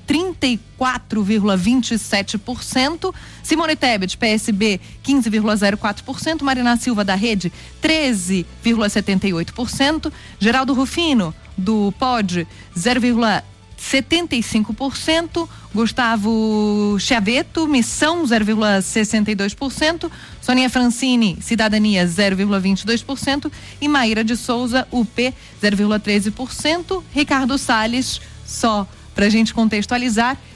34,27%, Simone Tebet, PSB, 15,04%, Marina Silva, da Rede, 13,78%, Geraldo Rufino, do POD, 0,75%, Gustavo Chiaveto, Missão, 0,62%, Soninha Francini, Cidadania, 0,22%, e Maíra de Souza, UP, 0,13%, Ricardo Salles, só pra gente contextualizar,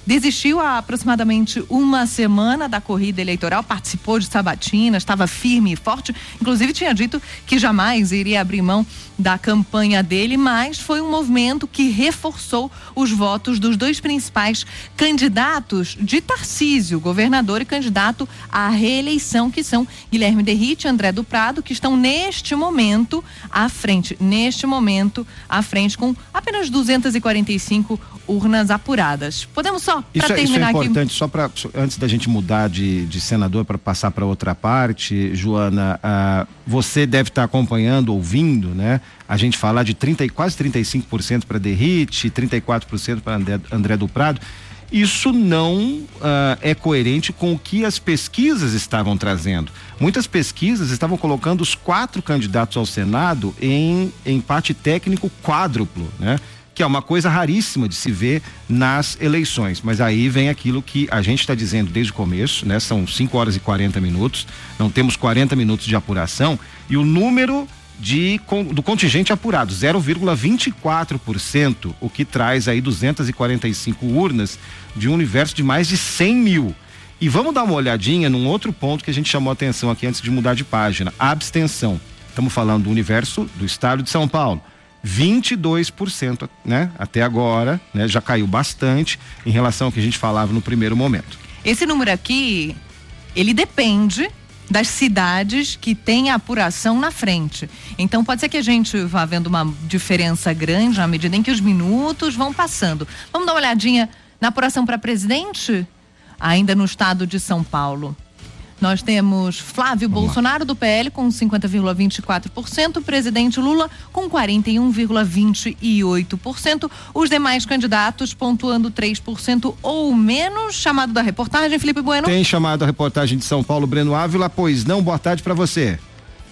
desistiu há aproximadamente uma semana da corrida eleitoral, participou de sabatina, estava firme e forte, inclusive tinha dito que jamais iria abrir mão da campanha dele, mas foi um movimento que reforçou os votos dos dois principais candidatos de Tarcísio, governador e candidato à reeleição, que são Guilherme Derrite e André do Prado, que estão neste momento à frente com apenas 245 urnas apuradas. Podemos só, para terminar isso é importante, aqui... só para antes da gente mudar de senador para passar para outra parte, Joana, você deve estar acompanhando, ouvindo, né? A gente falar de quase 35% para Derrite, 34% para André do Prado. Isso não é coerente com o que as pesquisas estavam trazendo. Muitas pesquisas estavam colocando os 4 candidatos ao Senado em empate técnico quádruplo, né? Que é uma coisa raríssima de se ver nas eleições. Mas aí vem aquilo que a gente está dizendo desde o começo, né? São 5 horas e 40 minutos, não temos 40 minutos de apuração, e o número do contingente apurado, 0,24%, o que traz aí 245 urnas de um universo de mais de 100 mil. E vamos dar uma olhadinha num outro ponto que a gente chamou a atenção aqui antes de mudar de página: a abstenção. Estamos falando do universo do estado de São Paulo. 22%, né? Até agora, né? Já caiu bastante em relação ao que a gente falava no primeiro momento. Esse número aqui, ele depende das cidades que têm a apuração na frente. Então pode ser que a gente vá vendo uma diferença grande à medida em que os minutos vão passando. Vamos dar uma olhadinha na apuração para presidente? Ainda no estado de São Paulo. Nós temos Flávio Bolsonaro do PL com 50,24%, presidente Lula com 41,28%, os demais candidatos pontuando 3% ou menos. Chamado da reportagem, Felipe Bueno. Tem chamado a reportagem de São Paulo, Breno Ávila, pois não? Boa tarde para você.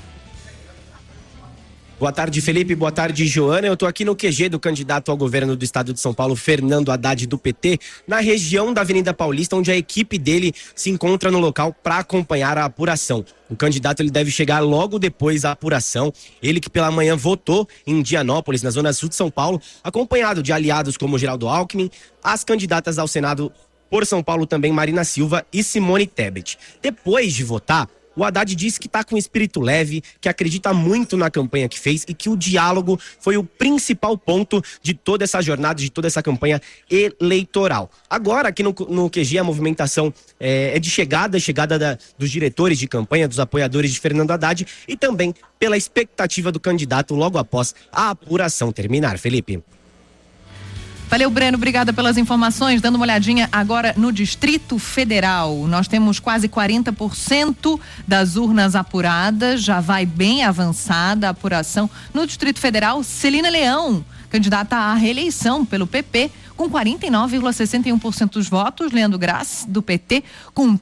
Boa tarde, Felipe. Boa tarde, Joana. Eu estou aqui no QG do candidato ao governo do estado de São Paulo, Fernando Haddad, do PT, na região da Avenida Paulista, onde a equipe dele se encontra no local para acompanhar a apuração. O candidato ele deve chegar logo depois da apuração. Ele que pela manhã votou em Indianópolis, na zona sul de São Paulo, acompanhado de aliados como Geraldo Alckmin, as candidatas ao Senado por São Paulo também, Marina Silva e Simone Tebet. Depois de votar, o Haddad disse que está com espírito leve, que acredita muito na campanha que fez e que o diálogo foi o principal ponto de toda essa jornada, de toda essa campanha eleitoral. Agora, aqui no QG, a movimentação é de chegada dos diretores de campanha, dos apoiadores de Fernando Haddad e também pela expectativa do candidato logo após a apuração terminar. Felipe. Valeu, Breno, obrigada pelas informações. Dando uma olhadinha agora no Distrito Federal, nós temos quase 40% das urnas apuradas, já vai bem avançada a apuração. No Distrito Federal, Celina Leão, candidata à reeleição pelo PP, com 49,61% dos votos. Leandro Graça, do PT, com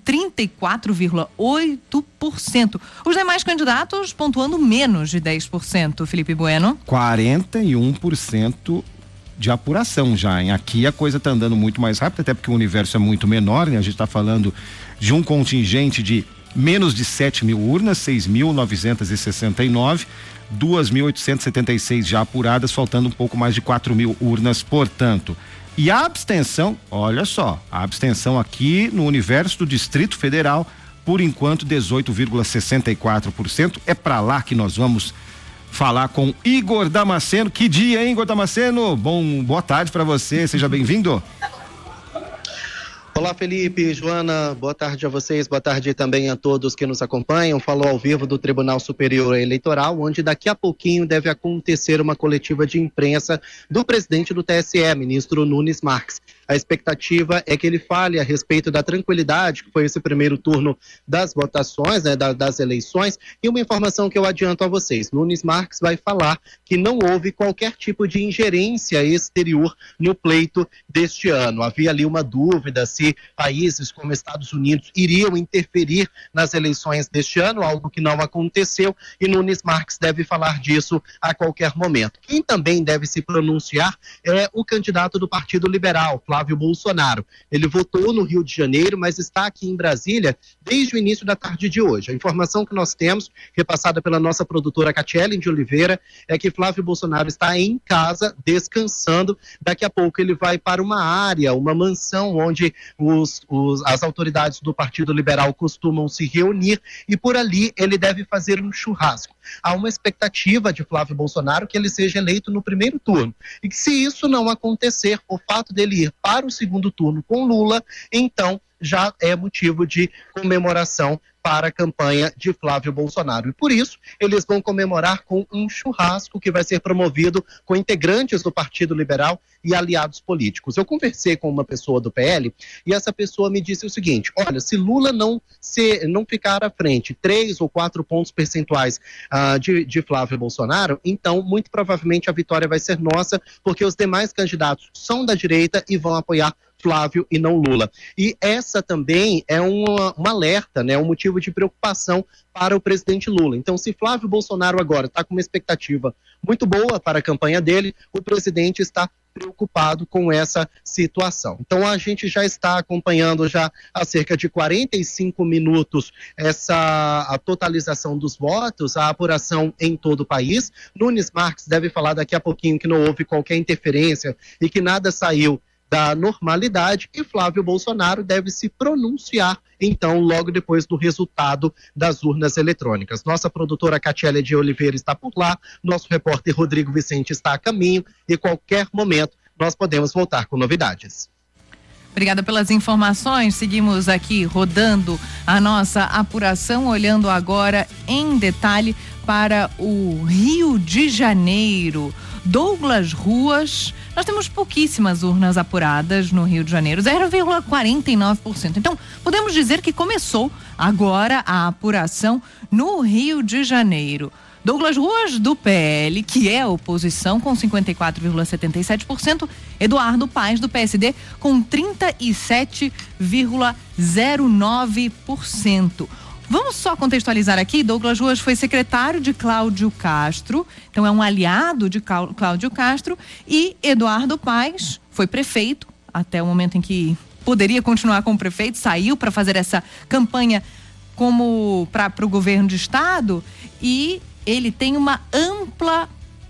34,8%. Os demais candidatos pontuando menos de 10%. Felipe Bueno. 41% de apuração já, hein? Aqui a coisa tá andando muito mais rápido, até porque o universo é muito menor, né? A gente tá falando de um contingente de menos de 7 mil urnas, 6.969, 2.876 já apuradas, faltando um pouco mais de 4 mil urnas, portanto. E a abstenção, olha só, a abstenção aqui no universo do Distrito Federal, por enquanto 18,64%, é para lá que nós vamos falar com Igor Damasceno. Que dia, hein, Igor Damasceno? Boa tarde para você, seja bem-vindo. Olá, Felipe, Joana, boa tarde a vocês, boa tarde também a todos que nos acompanham. Falou ao vivo do Tribunal Superior Eleitoral, onde daqui a pouquinho deve acontecer uma coletiva de imprensa do presidente do TSE, ministro Nunes Marques. A expectativa é que ele fale a respeito da tranquilidade, que foi esse primeiro turno das votações, né, das eleições, e uma informação que eu adianto a vocês. Nunes Marques vai falar que não houve qualquer tipo de ingerência exterior no pleito deste ano. Havia ali uma dúvida se países como Estados Unidos iriam interferir nas eleições deste ano, algo que não aconteceu, e Nunes Marques deve falar disso a qualquer momento. Quem também deve se pronunciar é o candidato do Partido Liberal, Flávio Bolsonaro. Ele votou no Rio de Janeiro, mas está aqui em Brasília desde o início da tarde de hoje. A informação que nós temos, repassada pela nossa produtora Catiele de Oliveira, é que Flávio Bolsonaro está em casa, descansando. Daqui a pouco ele vai para uma área, uma mansão, onde as autoridades do Partido Liberal costumam se reunir, e por ali ele deve fazer um churrasco. Há uma expectativa de Flávio Bolsonaro que ele seja eleito no primeiro turno. E que, se isso não acontecer, o fato dele ir para o segundo turno com Lula, então já é motivo de comemoração para a campanha de Flávio Bolsonaro. E por isso, eles vão comemorar com um churrasco que vai ser promovido com integrantes do Partido Liberal e aliados políticos. Eu conversei com uma pessoa do PL e essa pessoa me disse o seguinte: olha, se Lula não ficar à frente 3 ou 4 pontos percentuais de Flávio Bolsonaro, então muito provavelmente a vitória vai ser nossa, porque os demais candidatos são da direita e vão apoiar Flávio e não Lula. E essa também é um alerta, né, um motivo de preocupação para o presidente Lula. Então, se Flávio Bolsonaro agora está com uma expectativa muito boa para a campanha dele, o presidente está preocupado com essa situação. Então, a gente já está acompanhando já há cerca de 45 minutos a totalização dos votos, a apuração em todo o país. Nunes Marques deve falar daqui a pouquinho que não houve qualquer interferência e que nada saiu da normalidade, e Flávio Bolsonaro deve se pronunciar, então, logo depois do resultado das urnas eletrônicas. Nossa produtora Catiele de Oliveira está por lá, nosso repórter Rodrigo Vicente está a caminho, e qualquer momento nós podemos voltar com novidades. Obrigada pelas informações. Seguimos aqui rodando a nossa apuração, olhando agora em detalhe para o Rio de Janeiro. Douglas Ruas, nós temos pouquíssimas urnas apuradas no Rio de Janeiro, 0,49%. Então, podemos dizer que começou agora a apuração no Rio de Janeiro. Douglas Ruas, do PL, que é oposição, com 54,77%. Eduardo Paes, do PSD, com 37,09%. Vamos só contextualizar aqui: Douglas Ruas foi secretário de Cláudio Castro, então é um aliado de Cláudio Castro, e Eduardo Paes foi prefeito, até o momento em que poderia continuar como prefeito, saiu para fazer essa campanha como para o governo de estado, e ele tem uma ampla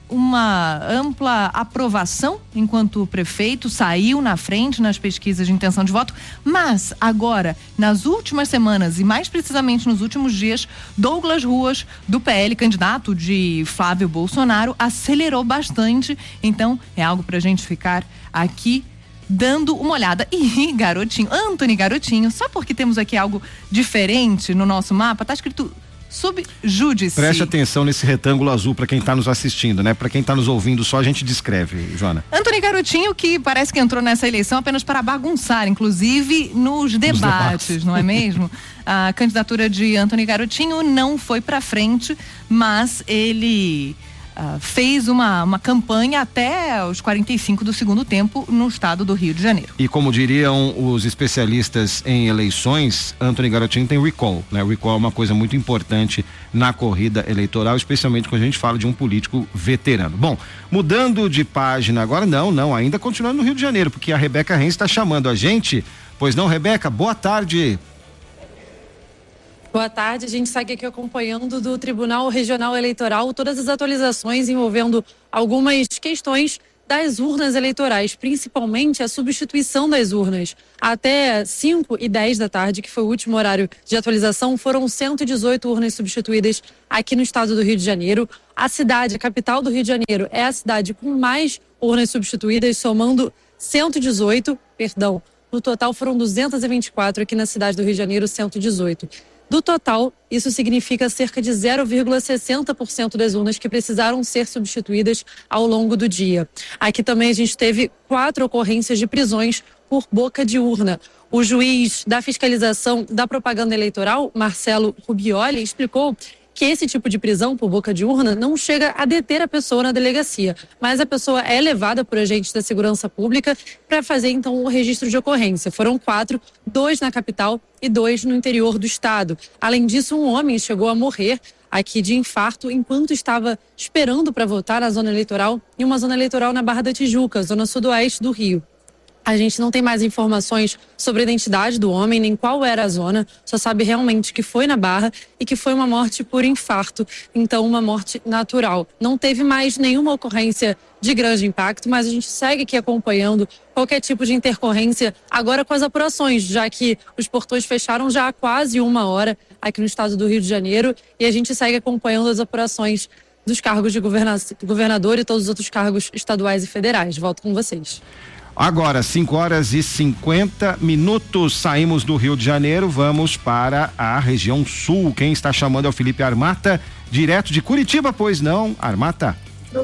aprovação enquanto prefeito, saiu na frente nas pesquisas de intenção de voto, mas agora, nas últimas semanas e mais precisamente nos últimos dias, Douglas Ruas, do PL, candidato de Flávio Bolsonaro, acelerou bastante. Então é algo pra gente ficar aqui dando uma olhada. E Antony Garotinho, só porque temos aqui algo diferente no nosso mapa, tá escrito subjúdice. Preste atenção nesse retângulo azul para quem está nos assistindo, né? Para quem está nos ouvindo só, a gente descreve, Joana. Antony Garotinho, que parece que entrou nessa eleição apenas para bagunçar, inclusive nos debates, não é mesmo? A candidatura de Antony Garotinho não foi para frente, mas ele fez uma campanha até os 45 do segundo tempo no estado do Rio de Janeiro. E como diriam os especialistas em eleições, Antony Garotinho tem recall, né? Recall é uma coisa muito importante na corrida eleitoral, especialmente quando a gente fala de um político veterano. Bom, mudando de página agora, ainda continuando no Rio de Janeiro, porque a Rebeca Renz está chamando a gente. Pois não, Rebeca? Boa tarde. Boa tarde, a gente segue aqui acompanhando do Tribunal Regional Eleitoral todas as atualizações envolvendo algumas questões das urnas eleitorais, principalmente a substituição das urnas. Até 5h10 da tarde, que foi o último horário de atualização, foram 118 urnas substituídas aqui no estado do Rio de Janeiro. A capital do Rio de Janeiro, é a cidade com mais urnas substituídas, somando 118, no total foram 224 aqui na cidade do Rio de Janeiro, 118. Do total, isso significa cerca de 0,60% das urnas que precisaram ser substituídas ao longo do dia. Aqui também a gente teve 4 ocorrências de prisões por boca de urna. O juiz da fiscalização da propaganda eleitoral, Marcelo Rubioli, explicou que esse tipo de prisão por boca de urna não chega a deter a pessoa na delegacia, mas a pessoa é levada por agentes da segurança pública para fazer então o registro de ocorrência. Foram 4, 2 na capital e 2 no interior do estado. Além disso, um homem chegou a morrer aqui de infarto enquanto estava esperando para votar na zona eleitoral, em uma zona eleitoral na Barra da Tijuca, zona sudoeste do Rio. A gente não tem mais informações sobre a identidade do homem, nem qual era a zona, só sabe realmente que foi na Barra e que foi uma morte por infarto, então uma morte natural. Não teve mais nenhuma ocorrência de grande impacto, mas a gente segue aqui acompanhando qualquer tipo de intercorrência agora com as apurações, já que os portões fecharam já há quase 1 hora aqui no estado do Rio de Janeiro e a gente segue acompanhando as apurações dos cargos de governador e todos os outros cargos estaduais e federais. Volto com vocês. Agora, 5h50, saímos do Rio de Janeiro, vamos para a região sul. Quem está chamando é o Felipe Armata, direto de Curitiba, pois não, Armata?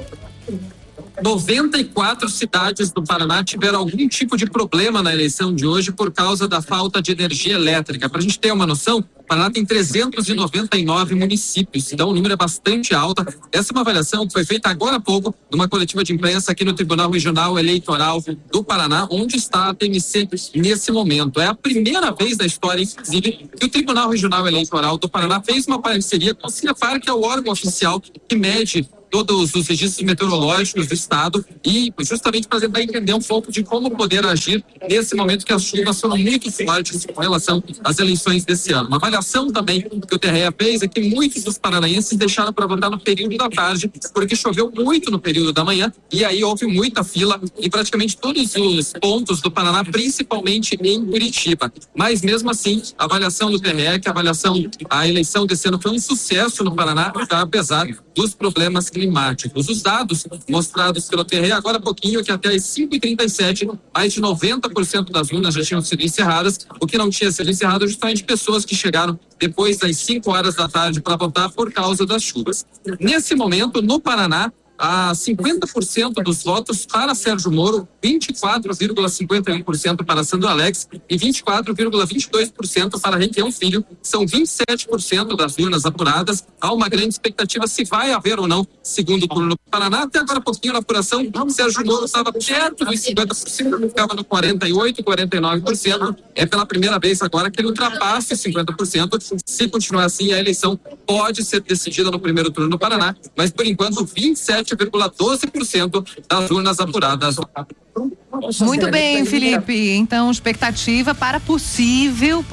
94 cidades do Paraná tiveram algum tipo de problema na eleição de hoje por causa da falta de energia elétrica. Para a gente ter uma noção, o Paraná tem 399 municípios, então o número é bastante alto. Essa é uma avaliação que foi feita agora há pouco numa coletiva de imprensa aqui no Tribunal Regional Eleitoral do Paraná, onde está a TMC nesse momento. É a primeira vez na história, inclusive, que o Tribunal Regional Eleitoral do Paraná fez uma parceria com o CINEPAR, que é o órgão oficial que mede todos os registros meteorológicos do estado e justamente para tentar entender um pouco de como poder agir nesse momento que as chuvas foram muito fortes com relação às eleições desse ano. Uma avaliação também que o TRE fez é que muitos dos paranaenses deixaram para votar no período da tarde, porque choveu muito no período da manhã e aí houve muita fila em praticamente todos os pontos do Paraná, principalmente em Curitiba. Mas mesmo assim, a avaliação do TRE é que a eleição desse ano foi um sucesso no Paraná, apesar dos problemas climáticos. Os dados mostrados pelo TRE agora há pouquinho, que até às 5h37, mais de 90% das urnas já tinham sido encerradas. O que não tinha sido encerrado é justamente pessoas que chegaram depois das 5 horas da tarde para votar por causa das chuvas. Nesse momento, no Paraná, a 50% dos votos para Sérgio Moro, 24,51% para Sandro Alex e 24,22% para Requião Filho. São 27% das urnas apuradas. Há uma grande expectativa se vai haver ou não segundo turno no Paraná. Até agora, pouquinho na apuração, Sérgio Moro estava perto dos 50%, ficava no 48%, 49%. É pela primeira vez agora que ele ultrapassa 50%. Se continuar assim, a eleição pode ser decidida no primeiro turno no Paraná, mas por enquanto 27,12% das urnas apuradas. Muito bem, Felipe. Então, expectativa para possível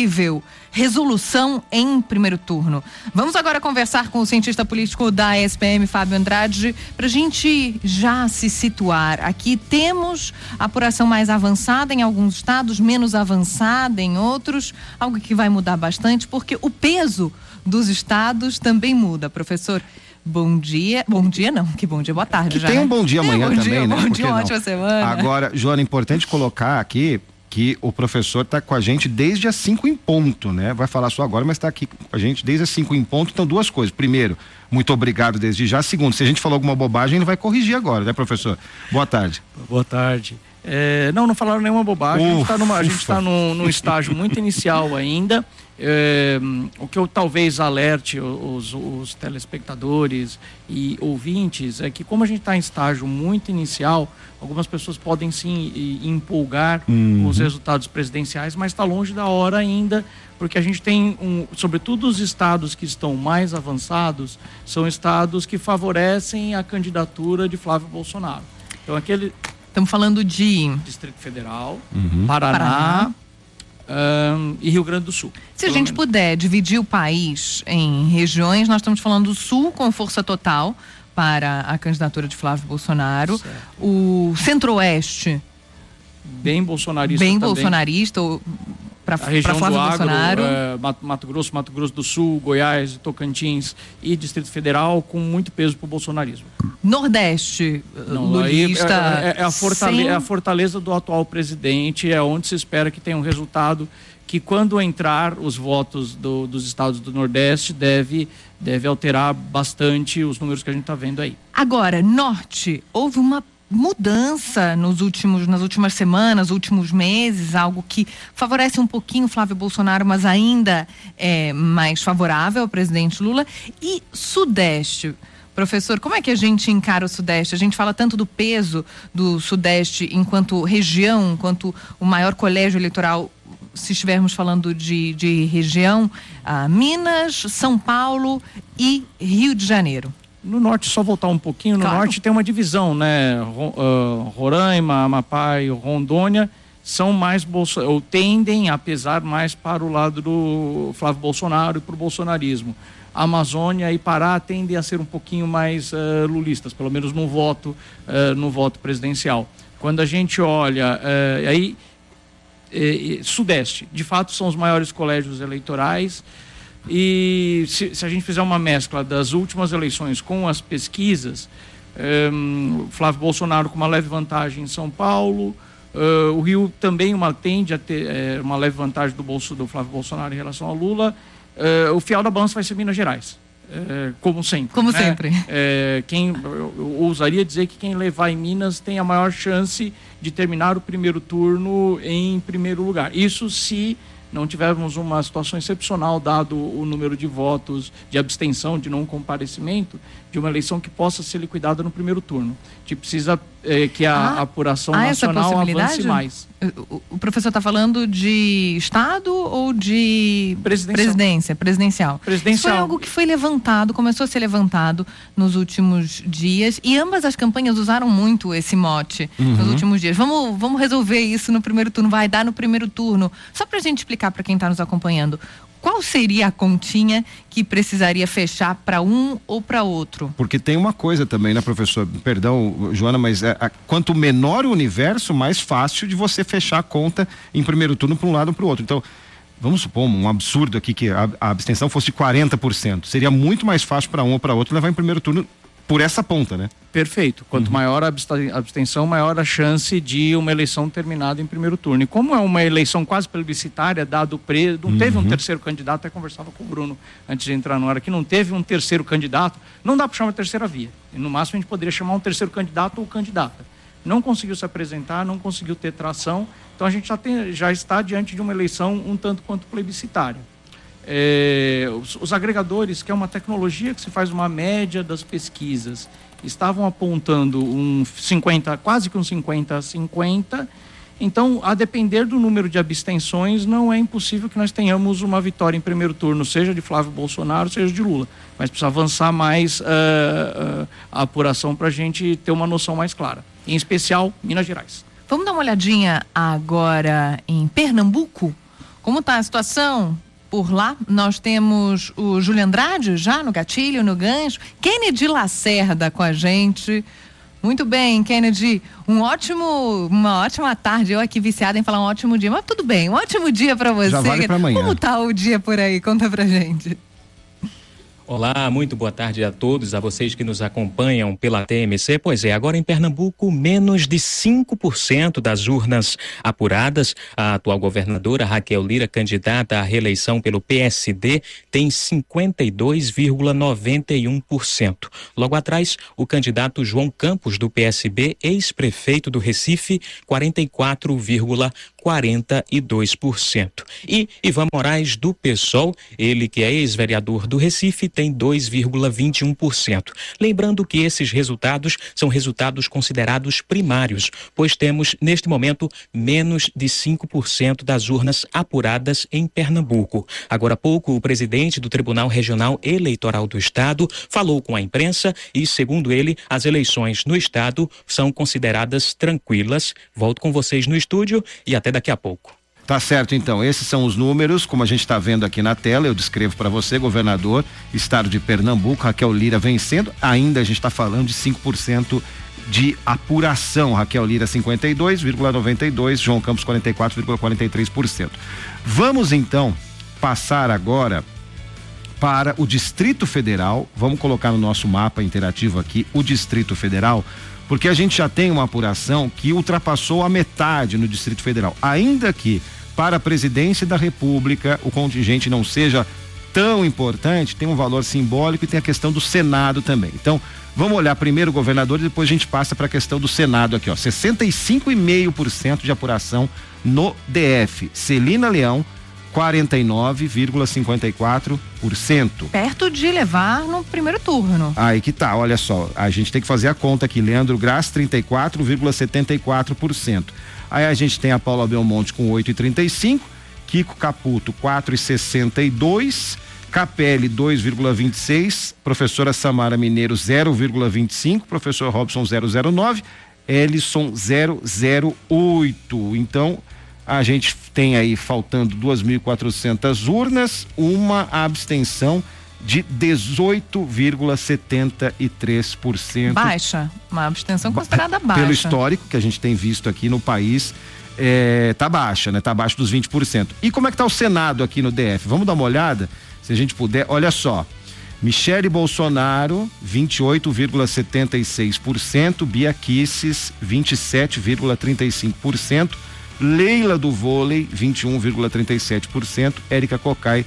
resolução em primeiro turno. Vamos agora conversar com o cientista político da SPM, Fábio Andrade, para a gente já se situar. Aqui temos apuração mais avançada em alguns estados, menos avançada em outros, algo que vai mudar bastante, porque o peso dos estados também muda, professor. Bom dia não, que bom dia, boa tarde já. Tem um bom dia amanhã também, né? Bom dia, ótima semana. Agora, Joana, é importante colocar aqui que o professor está com a gente desde as 5 em ponto, né? Vai falar só agora, mas está aqui com a gente desde as 5 em ponto. Então, duas coisas. Primeiro, muito obrigado desde já. Segundo, se a gente falou alguma bobagem, ele vai corrigir agora, né, professor? Boa tarde. Boa tarde. Não falaram nenhuma bobagem. A gente está num estágio muito inicial ainda. O que eu talvez alerte os telespectadores e ouvintes é que, como a gente está em estágio muito inicial, algumas pessoas podem sim empolgar com os resultados presidenciais, mas está longe da hora ainda, porque a gente tem, sobretudo os estados que estão mais avançados, são estados que favorecem a candidatura de Flávio Bolsonaro. Então, estamos falando de Distrito Federal, Paraná. E Rio Grande do Sul. Se a gente puder dividir o país em regiões, nós estamos falando do Sul com força total para a candidatura de Flávio Bolsonaro, certo. O Centro-Oeste bem bolsonarista para Flávio do agro, Bolsonaro. Mato Grosso do Sul, Goiás, Tocantins e Distrito Federal com muito peso para o bolsonarismo. Nordeste, lulista. É a fortaleza do atual presidente, é onde se espera que tenha um resultado que, quando entrar os votos dos estados do Nordeste, deve alterar bastante os números que a gente está vendo aí. Agora, Norte, houve uma mudança nas últimas semanas, últimos meses, algo que favorece um pouquinho Flávio Bolsonaro, mas ainda é mais favorável ao presidente Lula. E Sudeste, professor, como é que a gente encara o Sudeste? A gente fala tanto do peso do Sudeste enquanto região, enquanto o maior colégio eleitoral, se estivermos falando de região, Minas, São Paulo e Rio de Janeiro. No norte, só voltar um pouquinho, no norte tem uma divisão, né? Roraima, Amapá e Rondônia são mais ou tendem a pesar mais para o lado do Flávio Bolsonaro e para o bolsonarismo. A Amazônia e Pará tendem a ser um pouquinho mais lulistas, pelo menos no voto presidencial. Quando a gente olha Sudeste, de fato são os maiores colégios eleitorais, e se a gente fizer uma mescla das últimas eleições com as pesquisas, Flávio Bolsonaro com uma leve vantagem em São Paulo, o Rio também tende a ter uma leve vantagem do Flávio Bolsonaro em relação ao Lula. O fiel da balança vai ser Minas Gerais, como sempre. Como sempre. Eu ousaria dizer que quem levar em Minas tem a maior chance de terminar o primeiro turno em primeiro lugar. Isso se não tivermos uma situação excepcional, dado o número de votos de abstenção, de não comparecimento, de uma eleição que possa ser liquidada no primeiro turno. A gente precisa que a apuração nacional avance mais. O professor está falando de Estado ou de presidencial? Foi algo que foi levantado, começou a ser levantado nos últimos dias, e ambas as campanhas usaram muito esse mote nos últimos dias. Vamos resolver isso no primeiro turno, vai dar no primeiro turno. Só para a gente explicar para quem está nos acompanhando, qual seria a continha que precisaria fechar para um ou para outro? Porque tem uma coisa também, né, professor? Perdão, Joana, mas quanto menor o universo, mais fácil de você fechar a conta em primeiro turno para um lado ou para o outro. Então, vamos supor um absurdo aqui que a abstenção fosse de 40%. Seria muito mais fácil para um ou para outro levar em primeiro turno por essa ponta, né? Perfeito. Quanto maior a abstenção, maior a chance de uma eleição terminada em primeiro turno. E como é uma eleição quase plebiscitária, não teve um terceiro candidato, até conversava com o Bruno antes de entrar no ar aqui, não teve um terceiro candidato, não dá para chamar de terceira via. E no máximo a gente poderia chamar um terceiro candidato ou candidata. Não conseguiu se apresentar, não conseguiu ter tração, então a gente já está diante de uma eleição um tanto quanto plebiscitária. Os agregadores, que é uma tecnologia que se faz uma média das pesquisas, estavam apontando quase que um 50-50. Então, a depender do número de abstenções, não é impossível que nós tenhamos uma vitória em primeiro turno, seja de Flávio Bolsonaro, seja de Lula. Mas precisa avançar mais a apuração para a gente ter uma noção mais clara. Em especial, Minas Gerais. Vamos dar uma olhadinha agora em Pernambuco? Como está a situação? Por lá, nós temos o Júlio Andrade já no gatilho, no gancho. Kennedy Lacerda com a gente. Muito bem, Kennedy. Uma ótima tarde. Eu aqui viciada em falar um ótimo dia. Mas tudo bem, um ótimo dia para você. Já vale pra amanhã. Como tá o dia por aí? Conta pra gente. Olá, muito boa tarde a todos, a vocês que nos acompanham pela TMC. Pois é, agora em Pernambuco, menos de 5% das urnas apuradas. A atual governadora Raquel Lira, candidata à reeleição pelo PSD, tem 52,91%. Logo atrás, o candidato João Campos, do PSB, ex-prefeito do Recife, 44,42%. E Ivan Moraes, do PSOL, ele que é ex-vereador do Recife, tem 2,21%. Lembrando que esses resultados são resultados considerados primários, pois temos, neste momento, menos de 5% das urnas apuradas em Pernambuco. Agora há pouco, o presidente do Tribunal Regional Eleitoral do Estado falou com a imprensa e, segundo ele, as eleições no Estado são consideradas tranquilas. Volto com vocês no estúdio e até daqui a pouco. Tá certo, então, esses são os números, como a gente está vendo aqui na tela, eu descrevo para você, governador, estado de Pernambuco, Raquel Lira vencendo, ainda a gente está falando de 5% de apuração, Raquel Lira 52,92%, João Campos 44,43%. Vamos então passar agora para o Distrito Federal, vamos colocar no nosso mapa interativo aqui o Distrito Federal, porque a gente já tem uma apuração que ultrapassou a metade no Distrito Federal, ainda que para a presidência da República o contingente não seja tão importante, tem um valor simbólico e tem a questão do Senado também. Então, vamos olhar primeiro o governador e depois a gente passa para a questão do Senado aqui, ó. 65,5% de apuração no DF. Celina Leão, 49,54%. Perto de levar no primeiro turno. Aí que tá, olha só, a gente tem que fazer a conta aqui. Leandro Graz, 34,74%. Aí a gente tem a Paula Belmonte com 8,35%, Kiko Caputo, 4,62%, Capelli 2,26, professora Samara Mineiro 0,25, professor Robson 0,09, Ellison 0,08. Então, a gente tem aí faltando 2.400 urnas, uma abstenção de 18,73%. Baixa, uma abstenção considerada baixa. Pelo histórico que a gente tem visto aqui no país, tá baixa, né? Tá abaixo dos 20%. E como é que tá o Senado aqui no DF? Vamos dar uma olhada, se a gente puder. Olha só, Michele Bolsonaro 28,76%, Bia Kicis 27,35%, Leila do Vôlei 21,37%, Érica Cocai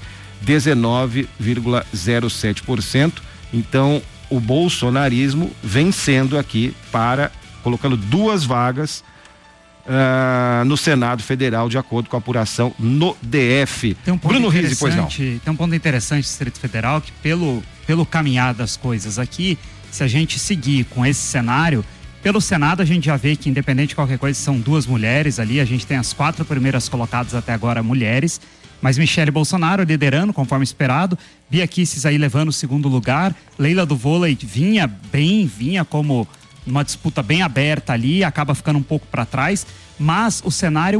19,07%. Então, o bolsonarismo vencendo aqui colocando 2 vagas no Senado Federal, de acordo com a apuração no DF. Bruno Rizzi, pois não. Tem um ponto interessante do Distrito Federal, que pelo caminhar das coisas aqui, se a gente seguir com esse cenário, pelo Senado a gente já vê que, independente de qualquer coisa, são 2 mulheres ali, a gente tem as 4 primeiras colocadas até agora mulheres, mas Michele Bolsonaro liderando, conforme esperado, Bia Kicis aí levando o 2º lugar, Leila do Vôlei vinha como uma disputa bem aberta ali, acaba ficando um pouco para trás, mas o cenário